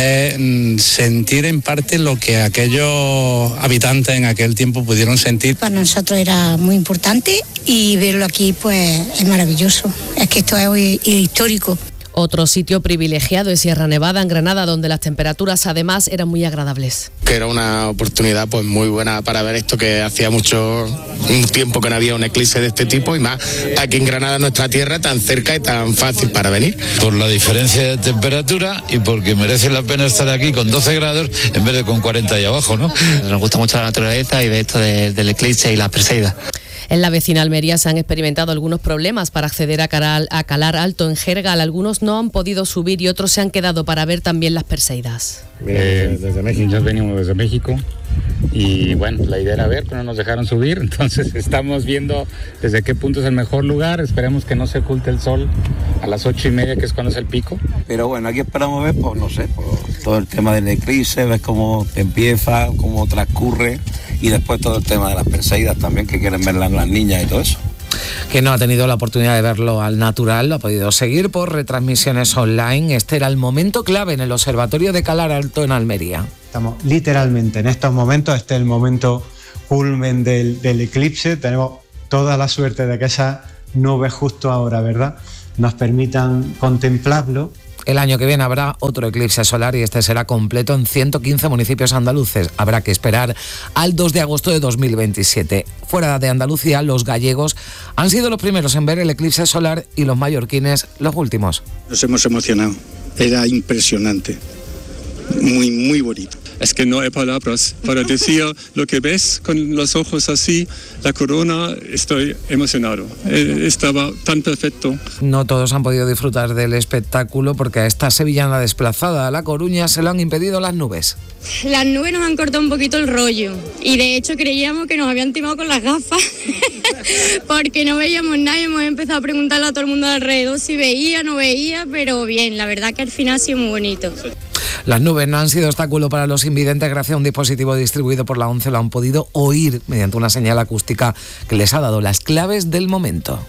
es sentir en parte lo que aquellos habitantes en aquel tiempo pudieron sentir. Para nosotros era muy importante y verlo aquí pues es maravilloso. Es que esto es histórico. Otro sitio privilegiado es Sierra Nevada, en Granada, donde las temperaturas además eran muy agradables. Que era una oportunidad pues muy buena para ver esto, que hacía un tiempo que no había un eclipse de este tipo, y más aquí en Granada, nuestra tierra, tan cerca y tan fácil para venir. Por la diferencia de temperatura y porque merece la pena estar aquí con 12 grados en vez de con 40 ahí abajo, ¿no? Nos gusta mucho la naturaleza y de esto del eclipse y las Perseidas. En la vecina Almería se han experimentado algunos problemas para acceder a Calar Alto en Jergal. Algunos no han podido subir y otros se han quedado para ver también las Perseidas. Desde México, ya venimos desde México y bueno, la idea era ver, pero no nos dejaron subir, entonces estamos viendo desde qué punto es el mejor lugar. Esperemos que no se oculte el sol a las 8:30, que es cuando es el pico. Pero bueno, aquí esperamos ver, pues no sé, por todo el tema del eclipse, ver cómo empieza, cómo transcurre, y después todo el tema de las Perseidas también, que quieren verlas las niñas y todo eso. Que no ha tenido la oportunidad de verlo al natural, lo ha podido seguir por retransmisiones online. Este era el momento clave en el Observatorio de Calar Alto en Almería. Estamos literalmente en estos momentos, este es el momento culmen del eclipse. Tenemos toda la suerte de que esas nubes justo ahora, ¿verdad?, nos permitan contemplarlo. El año que viene habrá otro eclipse solar y este será completo en 115 municipios andaluces. Habrá que esperar al 2 de agosto de 2027. Fuera de Andalucía, los gallegos han sido los primeros en ver el eclipse solar y los mallorquines los últimos. Nos hemos emocionado. Era impresionante. Muy, muy bonito. Es que no hay palabras para decir lo que ves con los ojos así, la corona. Estoy emocionado. Estaba tan perfecto. No todos han podido disfrutar del espectáculo porque a esta sevillana desplazada a La Coruña se lo han impedido las nubes. Las nubes nos han cortado un poquito el rollo y de hecho creíamos que nos habían timado con las gafas porque no veíamos nada y hemos empezado a preguntarle a todo el mundo alrededor si veía, no veía, pero bien, la verdad que al final ha sido muy bonito. Las nubes no han sido obstáculo para los invidentes. Gracias a un dispositivo distribuido por la ONCE lo han podido oír mediante una señal acústica que les ha dado las claves del momento.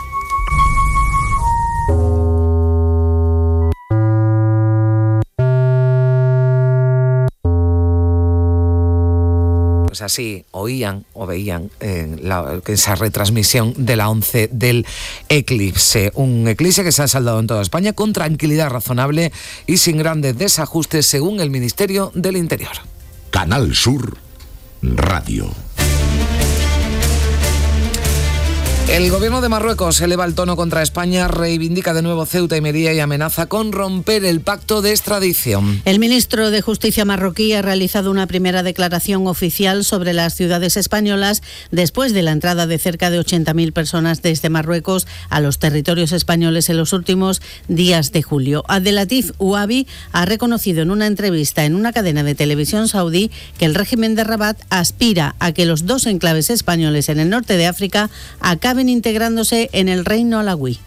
Pues así oían o veían esa retransmisión de la ONCE del eclipse. Un eclipse que se ha saldado en toda España con tranquilidad razonable y sin grandes desajustes, según el Ministerio del Interior. Canal Sur Radio. El gobierno de Marruecos eleva el tono contra España, reivindica de nuevo Ceuta y Melilla y amenaza con romper el pacto de extradición. El ministro de Justicia marroquí ha realizado una primera declaración oficial sobre las ciudades españolas después de la entrada de cerca de 80.000 personas desde Marruecos a los territorios españoles en los últimos días de julio. Abdelatif Ouabi ha reconocido en una entrevista en una cadena de televisión saudí que el régimen de Rabat aspira a que los dos enclaves españoles en el norte de África acaben integrándose en el reino alauí.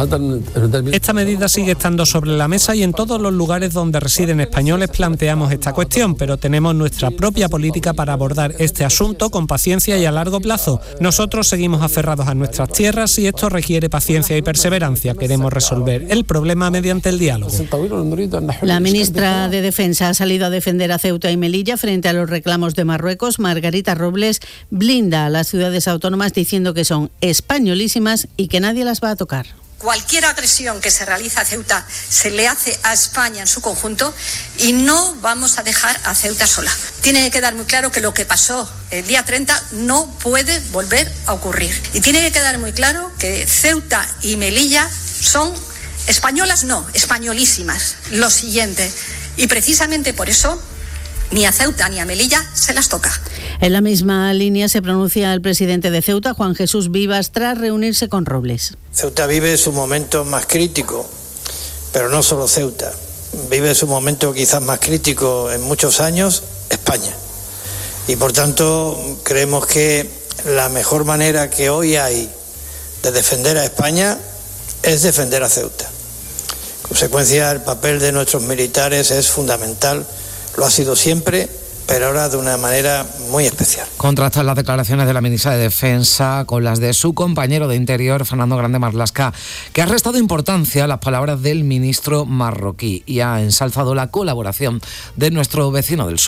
Esta medida sigue estando sobre la mesa y en todos los lugares donde residen españoles planteamos esta cuestión, pero tenemos nuestra propia política para abordar este asunto con paciencia y a largo plazo. Nosotros seguimos aferrados a nuestras tierras y esto requiere paciencia y perseverancia. Queremos resolver el problema mediante el diálogo. La ministra de Defensa ha salido a defender a Ceuta y Melilla frente a los reclamos de Marruecos. Margarita Robles blinda a las ciudades autónomas diciendo que son españolísimas y que nadie las va a tocar. Cualquier agresión que se realiza a Ceuta se le hace a España en su conjunto y no vamos a dejar a Ceuta sola. Tiene que quedar muy claro que lo que pasó el día 30 no puede volver a ocurrir. Y tiene que quedar muy claro que Ceuta y Melilla son españolas, no, españolísimas. Lo siguiente. Y precisamente por eso ni a Ceuta ni a Melilla se las toca. En la misma línea se pronuncia el presidente de Ceuta, Juan Jesús Vivas, tras reunirse con Robles. Ceuta vive su momento más crítico, pero no solo Ceuta. Vive su momento quizás más crítico en muchos años, España. Y por tanto creemos que la mejor manera que hoy hay de defender a España es defender a Ceuta. En consecuencia, el papel de nuestros militares es fundamental. Lo ha sido siempre, pero ahora de una manera muy especial. Contrastan las declaraciones de la ministra de Defensa con las de su compañero de Interior, Fernando Grande Marlaska, que ha restado importancia a las palabras del ministro marroquí y ha ensalzado la colaboración de nuestro vecino del sur.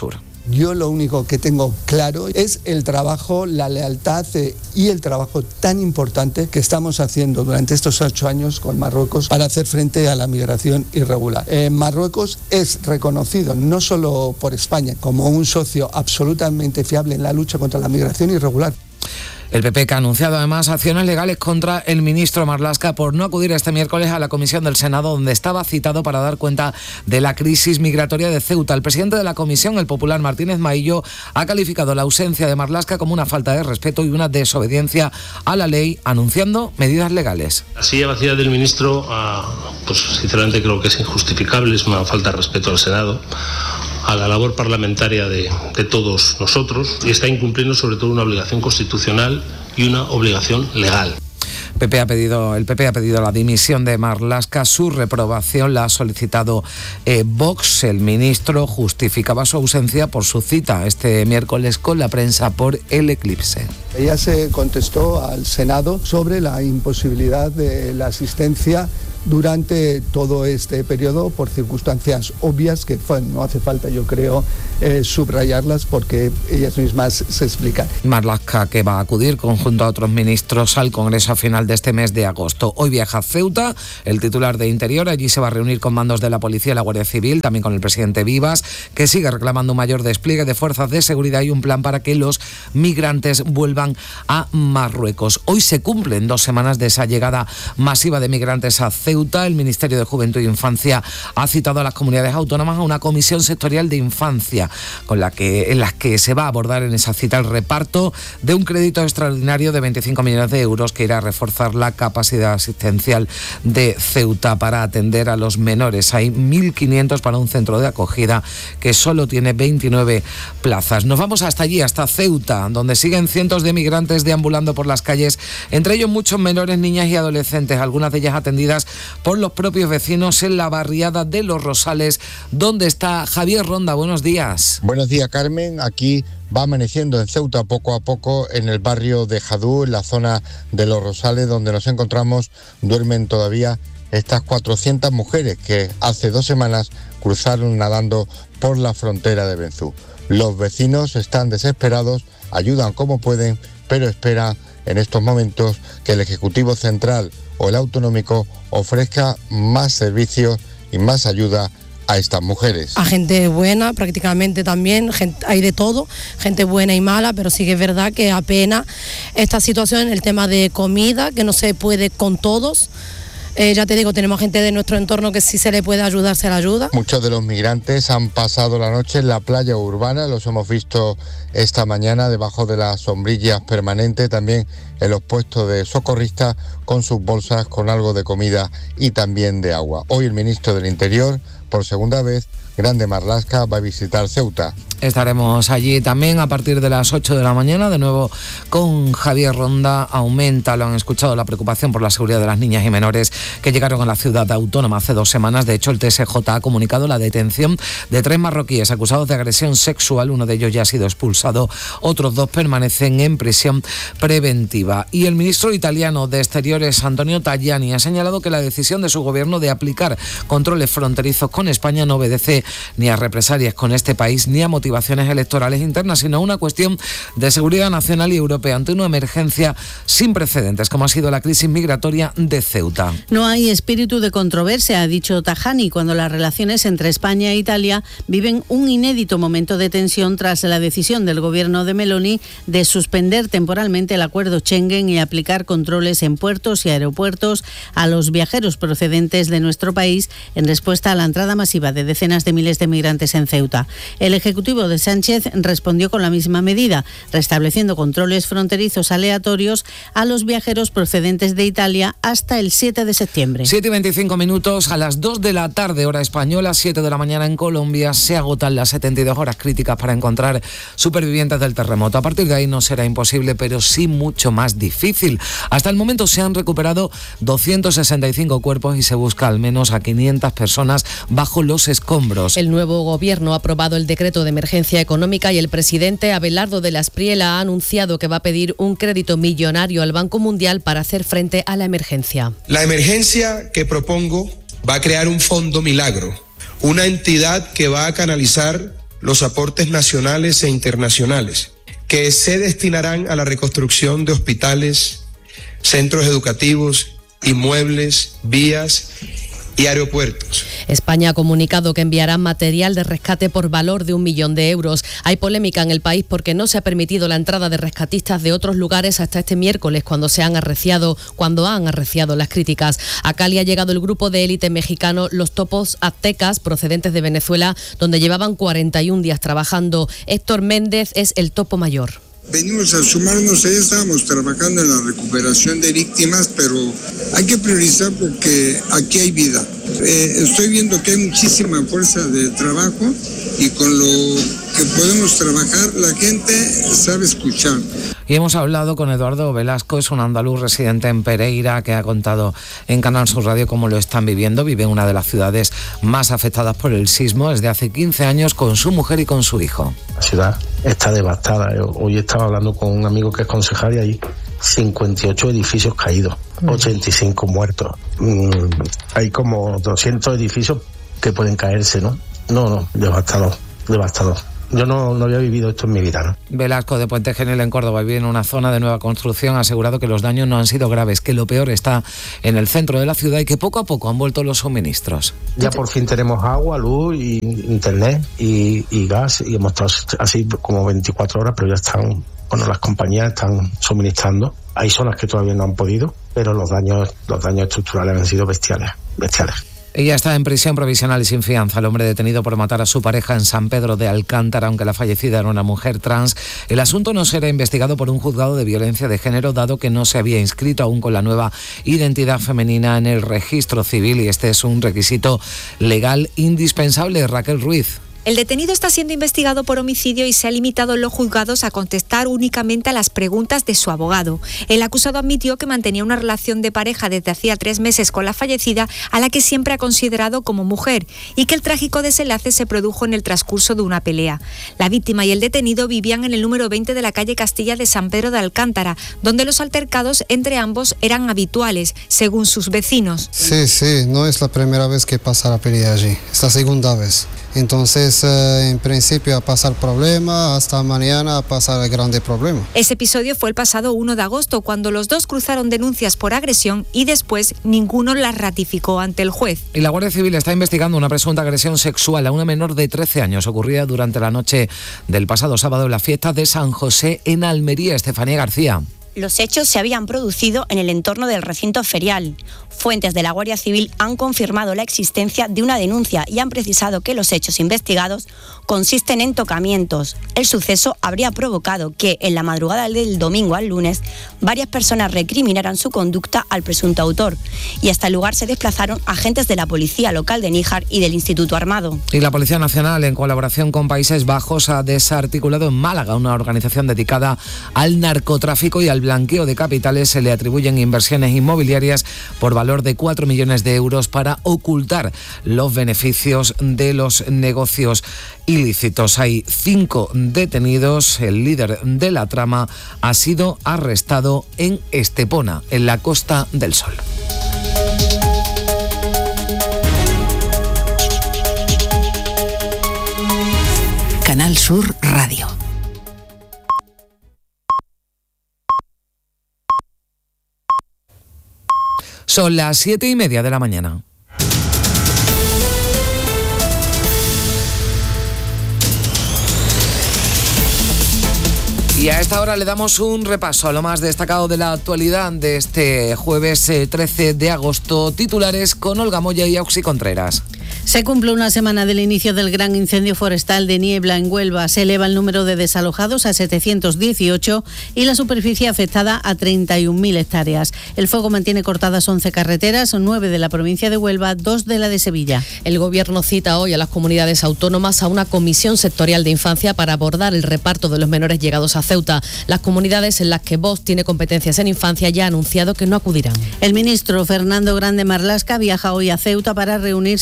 Yo lo único que tengo claro es el trabajo, la lealtad y el trabajo tan importante que estamos haciendo durante estos 8 años con Marruecos para hacer frente a la migración irregular. Marruecos es reconocido no solo por España como un socio absolutamente fiable en la lucha contra la migración irregular. El PP que ha anunciado además acciones legales contra el ministro Marlaska por no acudir este miércoles a la comisión del Senado, donde estaba citado para dar cuenta de la crisis migratoria de Ceuta. El presidente de la comisión, el popular Martínez Maillo, ha calificado la ausencia de Marlaska como una falta de respeto y una desobediencia a la ley, anunciando medidas legales. La silla vacía del ministro, pues sinceramente creo que es injustificable, es una falta de respeto al Senado, a la labor parlamentaria de todos nosotros, y está incumpliendo sobre todo una obligación constitucional y una obligación legal. El PP ha pedido la dimisión de Marlaska. Su reprobación la ha solicitado Vox. El ministro justificaba su ausencia por su cita este miércoles con la prensa por el eclipse. Ella se contestó al Senado sobre la imposibilidad de la asistencia durante todo este periodo por circunstancias obvias que no hace falta, yo creo, subrayarlas porque ellas mismas se explican. Marlaska, que va a acudir junto a otros ministros al Congreso a final de este mes de agosto. Hoy viaja a Ceuta el titular de Interior. Allí se va a reunir con mandos de la Policía y la Guardia Civil, también con el presidente Vivas, que sigue reclamando un mayor despliegue de fuerzas de seguridad y un plan para que los migrantes vuelvan a Marruecos. Hoy se cumplen 2 semanas de esa llegada masiva de migrantes a Ceuta. El Ministerio de Juventud e Infancia ha citado a las comunidades autónomas a una comisión sectorial de infancia en las que se va a abordar en esa cita el reparto de un crédito extraordinario de 25 millones de euros que irá a reforzar la capacidad asistencial de Ceuta para atender a los menores. Hay 1.500 para un centro de acogida que solo tiene 29 plazas. Nos vamos hasta allí, hasta Ceuta, donde siguen cientos de migrantes deambulando por las calles, entre ellos muchos menores, niñas y adolescentes, algunas de ellas atendidas por los propios vecinos en la barriada de Los Rosales, donde está Javier Ronda. Buenos días. Buenos días, Carmen. Aquí va amaneciendo en Ceuta poco a poco en el barrio de Jadú, en la zona de Los Rosales, donde nos encontramos. Duermen todavía estas 400 mujeres que hace 2 semanas cruzaron nadando por la frontera de Benzú. Los vecinos están desesperados, ayudan como pueden, pero esperan en estos momentos que el Ejecutivo Central o el autonómico ofrezca más servicios y más ayuda a estas mujeres. A gente buena prácticamente también, hay de todo, gente buena y mala, pero sí que es verdad que apenas esta situación, el tema de comida, que no se puede con todos. Ya te digo, tenemos gente de nuestro entorno que si se le puede ayudar, se le ayuda. Muchos de los migrantes han pasado la noche en la playa urbana, los hemos visto esta mañana debajo de las sombrillas permanentes, también en los puestos de socorristas con sus bolsas con algo de comida y también de agua. Hoy el ministro del Interior, por segunda vez, Grande Marlaska, va a visitar Ceuta. Estaremos allí también a partir de las 8 de la mañana, de nuevo con Javier Ronda. Aumenta, lo han escuchado, la preocupación por la seguridad de las niñas y menores que llegaron a la ciudad autónoma hace 2 semanas. De hecho, el TSJ ha comunicado la detención de 3 marroquíes acusados de agresión sexual. Uno de ellos ya ha sido expulsado, otros 2 permanecen en prisión preventiva. Y el ministro italiano de Exteriores, Antonio Tajani, ha señalado que la decisión de su gobierno de aplicar controles fronterizos con España no obedece ni a represalias con este país ni a motivaciones electorales internas, sino a una cuestión de seguridad nacional y europea ante una emergencia sin precedentes, como ha sido la crisis migratoria de Ceuta. No hay espíritu de controversia, ha dicho Tajani, cuando las relaciones entre España e Italia viven un inédito momento de tensión tras la decisión del gobierno de Meloni de suspender temporalmente el acuerdo Schengen y aplicar controles en puertos y aeropuertos a los viajeros procedentes de nuestro país en respuesta a la entrada masiva de decenas de miles de migrantes en Ceuta. El Ejecutivo de Sánchez respondió con la misma medida, restableciendo controles fronterizos aleatorios a los viajeros procedentes de Italia hasta el 7 de septiembre. 7:25 minutos, a las 2 de la tarde, hora española, 7 de la mañana en Colombia, se agotan las 72 horas críticas para encontrar supervivientes del terremoto. A partir de ahí no será imposible, pero sí mucho más difícil. Hasta el momento se han recuperado 265 cuerpos y se busca al menos a 500 personas bajo los escombros. El nuevo gobierno ha aprobado el decreto de emergencia económica y el presidente Abelardo de la Espriella ha anunciado que va a pedir un crédito millonario al Banco Mundial para hacer frente a la emergencia. La emergencia que propongo va a crear un fondo milagro, una entidad que va a canalizar los aportes nacionales e internacionales, que se destinarán a la reconstrucción de hospitales, centros educativos, inmuebles, vías y aeropuertos. España ha comunicado que enviará material de rescate por valor de 1 millón de euros. Hay polémica en el país porque no se ha permitido la entrada de rescatistas de otros lugares hasta este miércoles, cuando han arreciado las críticas. A Cali ha llegado el grupo de élite mexicano Los Topos Aztecas, procedentes de Venezuela, donde llevaban 41 días trabajando. Héctor Méndez es el topo mayor. Venimos a sumarnos, ya estábamos trabajando en la recuperación de víctimas, pero hay que priorizar porque aquí hay vida. Estoy viendo que hay muchísima fuerza de trabajo y con lo que podemos trabajar, la gente sabe escuchar. Y hemos hablado con Eduardo Velasco, es un andaluz residente en Pereira, que ha contado en Canal Sur Radio cómo lo están viviendo. Vive en una de las ciudades más afectadas por el sismo desde hace 15 años con su mujer y con su hijo. La ciudad está devastada. Hoy estaba hablando con un amigo que es concejal y hay 58 edificios caídos, 85 muertos. Hay como 200 edificios que pueden caerse, ¿no? No, devastador. Yo no había vivido esto en mi vida, ¿no? Velasco, de Puente Genil, en Córdoba, vive en una zona de nueva construcción. Ha asegurado que los daños no han sido graves, que lo peor está en el centro de la ciudad y que poco a poco han vuelto los suministros. Ya por fin tenemos agua, luz, y internet y gas, y hemos estado así como 24 horas, pero ya están, las compañías están suministrando. Hay zonas que todavía no han podido, pero los daños estructurales han sido bestiales. Ella está en prisión provisional y sin fianza. El hombre detenido por matar a su pareja en San Pedro de Alcántara, aunque la fallecida era una mujer trans. El asunto no será investigado por un juzgado de violencia de género, dado que no se había inscrito aún con la nueva identidad femenina en el registro civil, y este es un requisito legal indispensable. Raquel Ruiz. El detenido está siendo investigado por homicidio y se ha limitado en los juzgados a contestar únicamente a las preguntas de su abogado. El acusado admitió que mantenía una relación de pareja desde hacía 3 meses con la fallecida, a la que siempre ha considerado como mujer, y que el trágico desenlace se produjo en el transcurso de una pelea. La víctima y el detenido vivían en el número 20 de la calle Castilla de San Pedro de Alcántara, donde los altercados entre ambos eran habituales, según sus vecinos. Sí, no es la primera vez que pasa la pelea allí, es la segunda vez. Entonces, en principio, a pasar problema, hasta mañana a pasar el grande problema. Ese episodio fue el pasado 1 de agosto, cuando los dos cruzaron denuncias por agresión y después ninguno las ratificó ante el juez. Y la Guardia Civil está investigando una presunta agresión sexual a una menor de 13 años ocurrida durante la noche del pasado sábado en la fiesta de San José en Almería. Estefanía García. Los hechos se habían producido en el entorno del recinto ferial. Fuentes de la Guardia Civil han confirmado la existencia de una denuncia y han precisado que los hechos investigados consisten en tocamientos. El suceso habría provocado que, en la madrugada del domingo al lunes, varias personas recriminaran su conducta al presunto autor, y hasta el lugar se desplazaron agentes de la Policía Local de Níjar y del Instituto Armado. Y la Policía Nacional, en colaboración con Países Bajos, ha desarticulado en Málaga una organización dedicada al narcotráfico y al blanqueo de capitales. Se le atribuyen inversiones inmobiliarias por valor de 4 millones de euros para ocultar los beneficios de los negocios ilícitos. Hay 5 detenidos. El líder de la trama ha sido arrestado en Estepona, en la Costa del Sol. Canal Sur Radio. Son las 7:30 de la mañana. Y a esta hora le damos un repaso a lo más destacado de la actualidad de este jueves 13 de agosto. Titulares con Olga Moya y Auxi Contreras. Se cumple una semana del inicio del gran incendio forestal de Niebla en Huelva. Se eleva el número de desalojados a 718 y la superficie afectada a 31.000 hectáreas. El fuego mantiene cortadas 11 carreteras, 9 de la provincia de Huelva, 2 de la de Sevilla. El Gobierno cita hoy a las comunidades autónomas a una comisión sectorial de infancia para abordar el reparto de los menores llegados a Ceuta. Las comunidades en las que Vox tiene competencias en infancia ya ha anunciado que no acudirán. El ministro Fernando Grande Marlaska viaja hoy a Ceuta para reunirse con mandos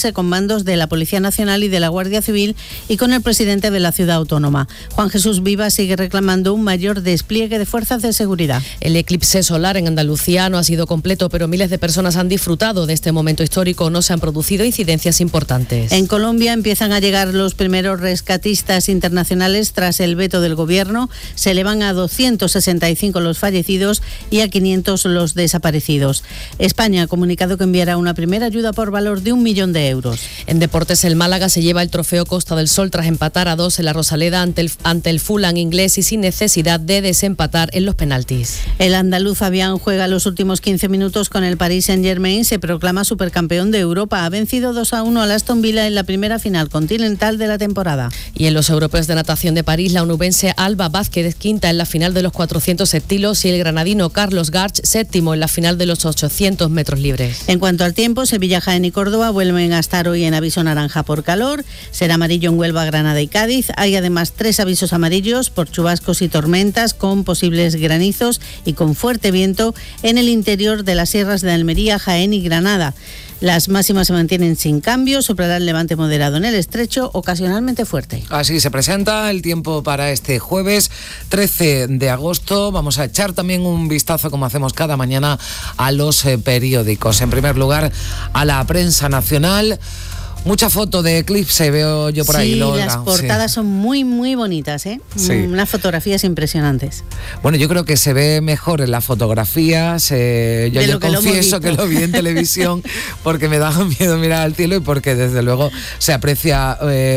mandos de la Policía Nacional y de la Guardia Civil y con el presidente de la ciudad autónoma. Juan Jesús Viva sigue reclamando un mayor despliegue de fuerzas de seguridad. El eclipse solar en Andalucía no ha sido completo, pero miles de personas han disfrutado de este momento histórico. No se han producido incidencias importantes. En Colombia empiezan a llegar los primeros rescatistas internacionales tras el veto del gobierno. Se elevan a 265 los fallecidos y a 500 los desaparecidos. España ha comunicado que enviará una primera ayuda por valor de 1 millón de euros. En deportes, el Málaga se lleva el trofeo Costa del Sol tras empatar a 2 en la Rosaleda ante el Fulham inglés y sin necesidad de desempatar en los penaltis. El andaluz Fabián juega los últimos 15 minutos con el Paris Saint-Germain. Se proclama supercampeón de Europa. Ha vencido 2-1 al Aston Villa en la primera final continental de la temporada. Y en los europeos de natación de París, la onubense Alba Vázquez quinta en la final de los 400 estilos y el granadino Carlos Garch séptimo en la final de los 800 metros libres. En cuanto al tiempo, Sevilla, Jaén y Córdoba vuelven a estar hoy en aviso naranja por calor. Será amarillo en Huelva, Granada y Cádiz. Hay además 3 avisos amarillos por chubascos y tormentas con posibles granizos y con fuerte viento en el interior de las sierras de Almería, Jaén y Granada. Las máximas se mantienen sin cambio, soplará el levante moderado en el estrecho, ocasionalmente fuerte. Así se presenta el tiempo para este jueves 13 de agosto. Vamos a echar también un vistazo, como hacemos cada mañana, a los periódicos. En primer lugar, a la prensa nacional. Mucha foto de eclipse veo yo por ahí, Olga. Sí, las portadas son muy, muy bonitas, ¿eh? Sí. Unas fotografías impresionantes. Bueno, yo creo que se ve mejor en las fotografías. Yo confieso que lo vi en televisión porque me daba miedo mirar al cielo y porque desde luego se aprecia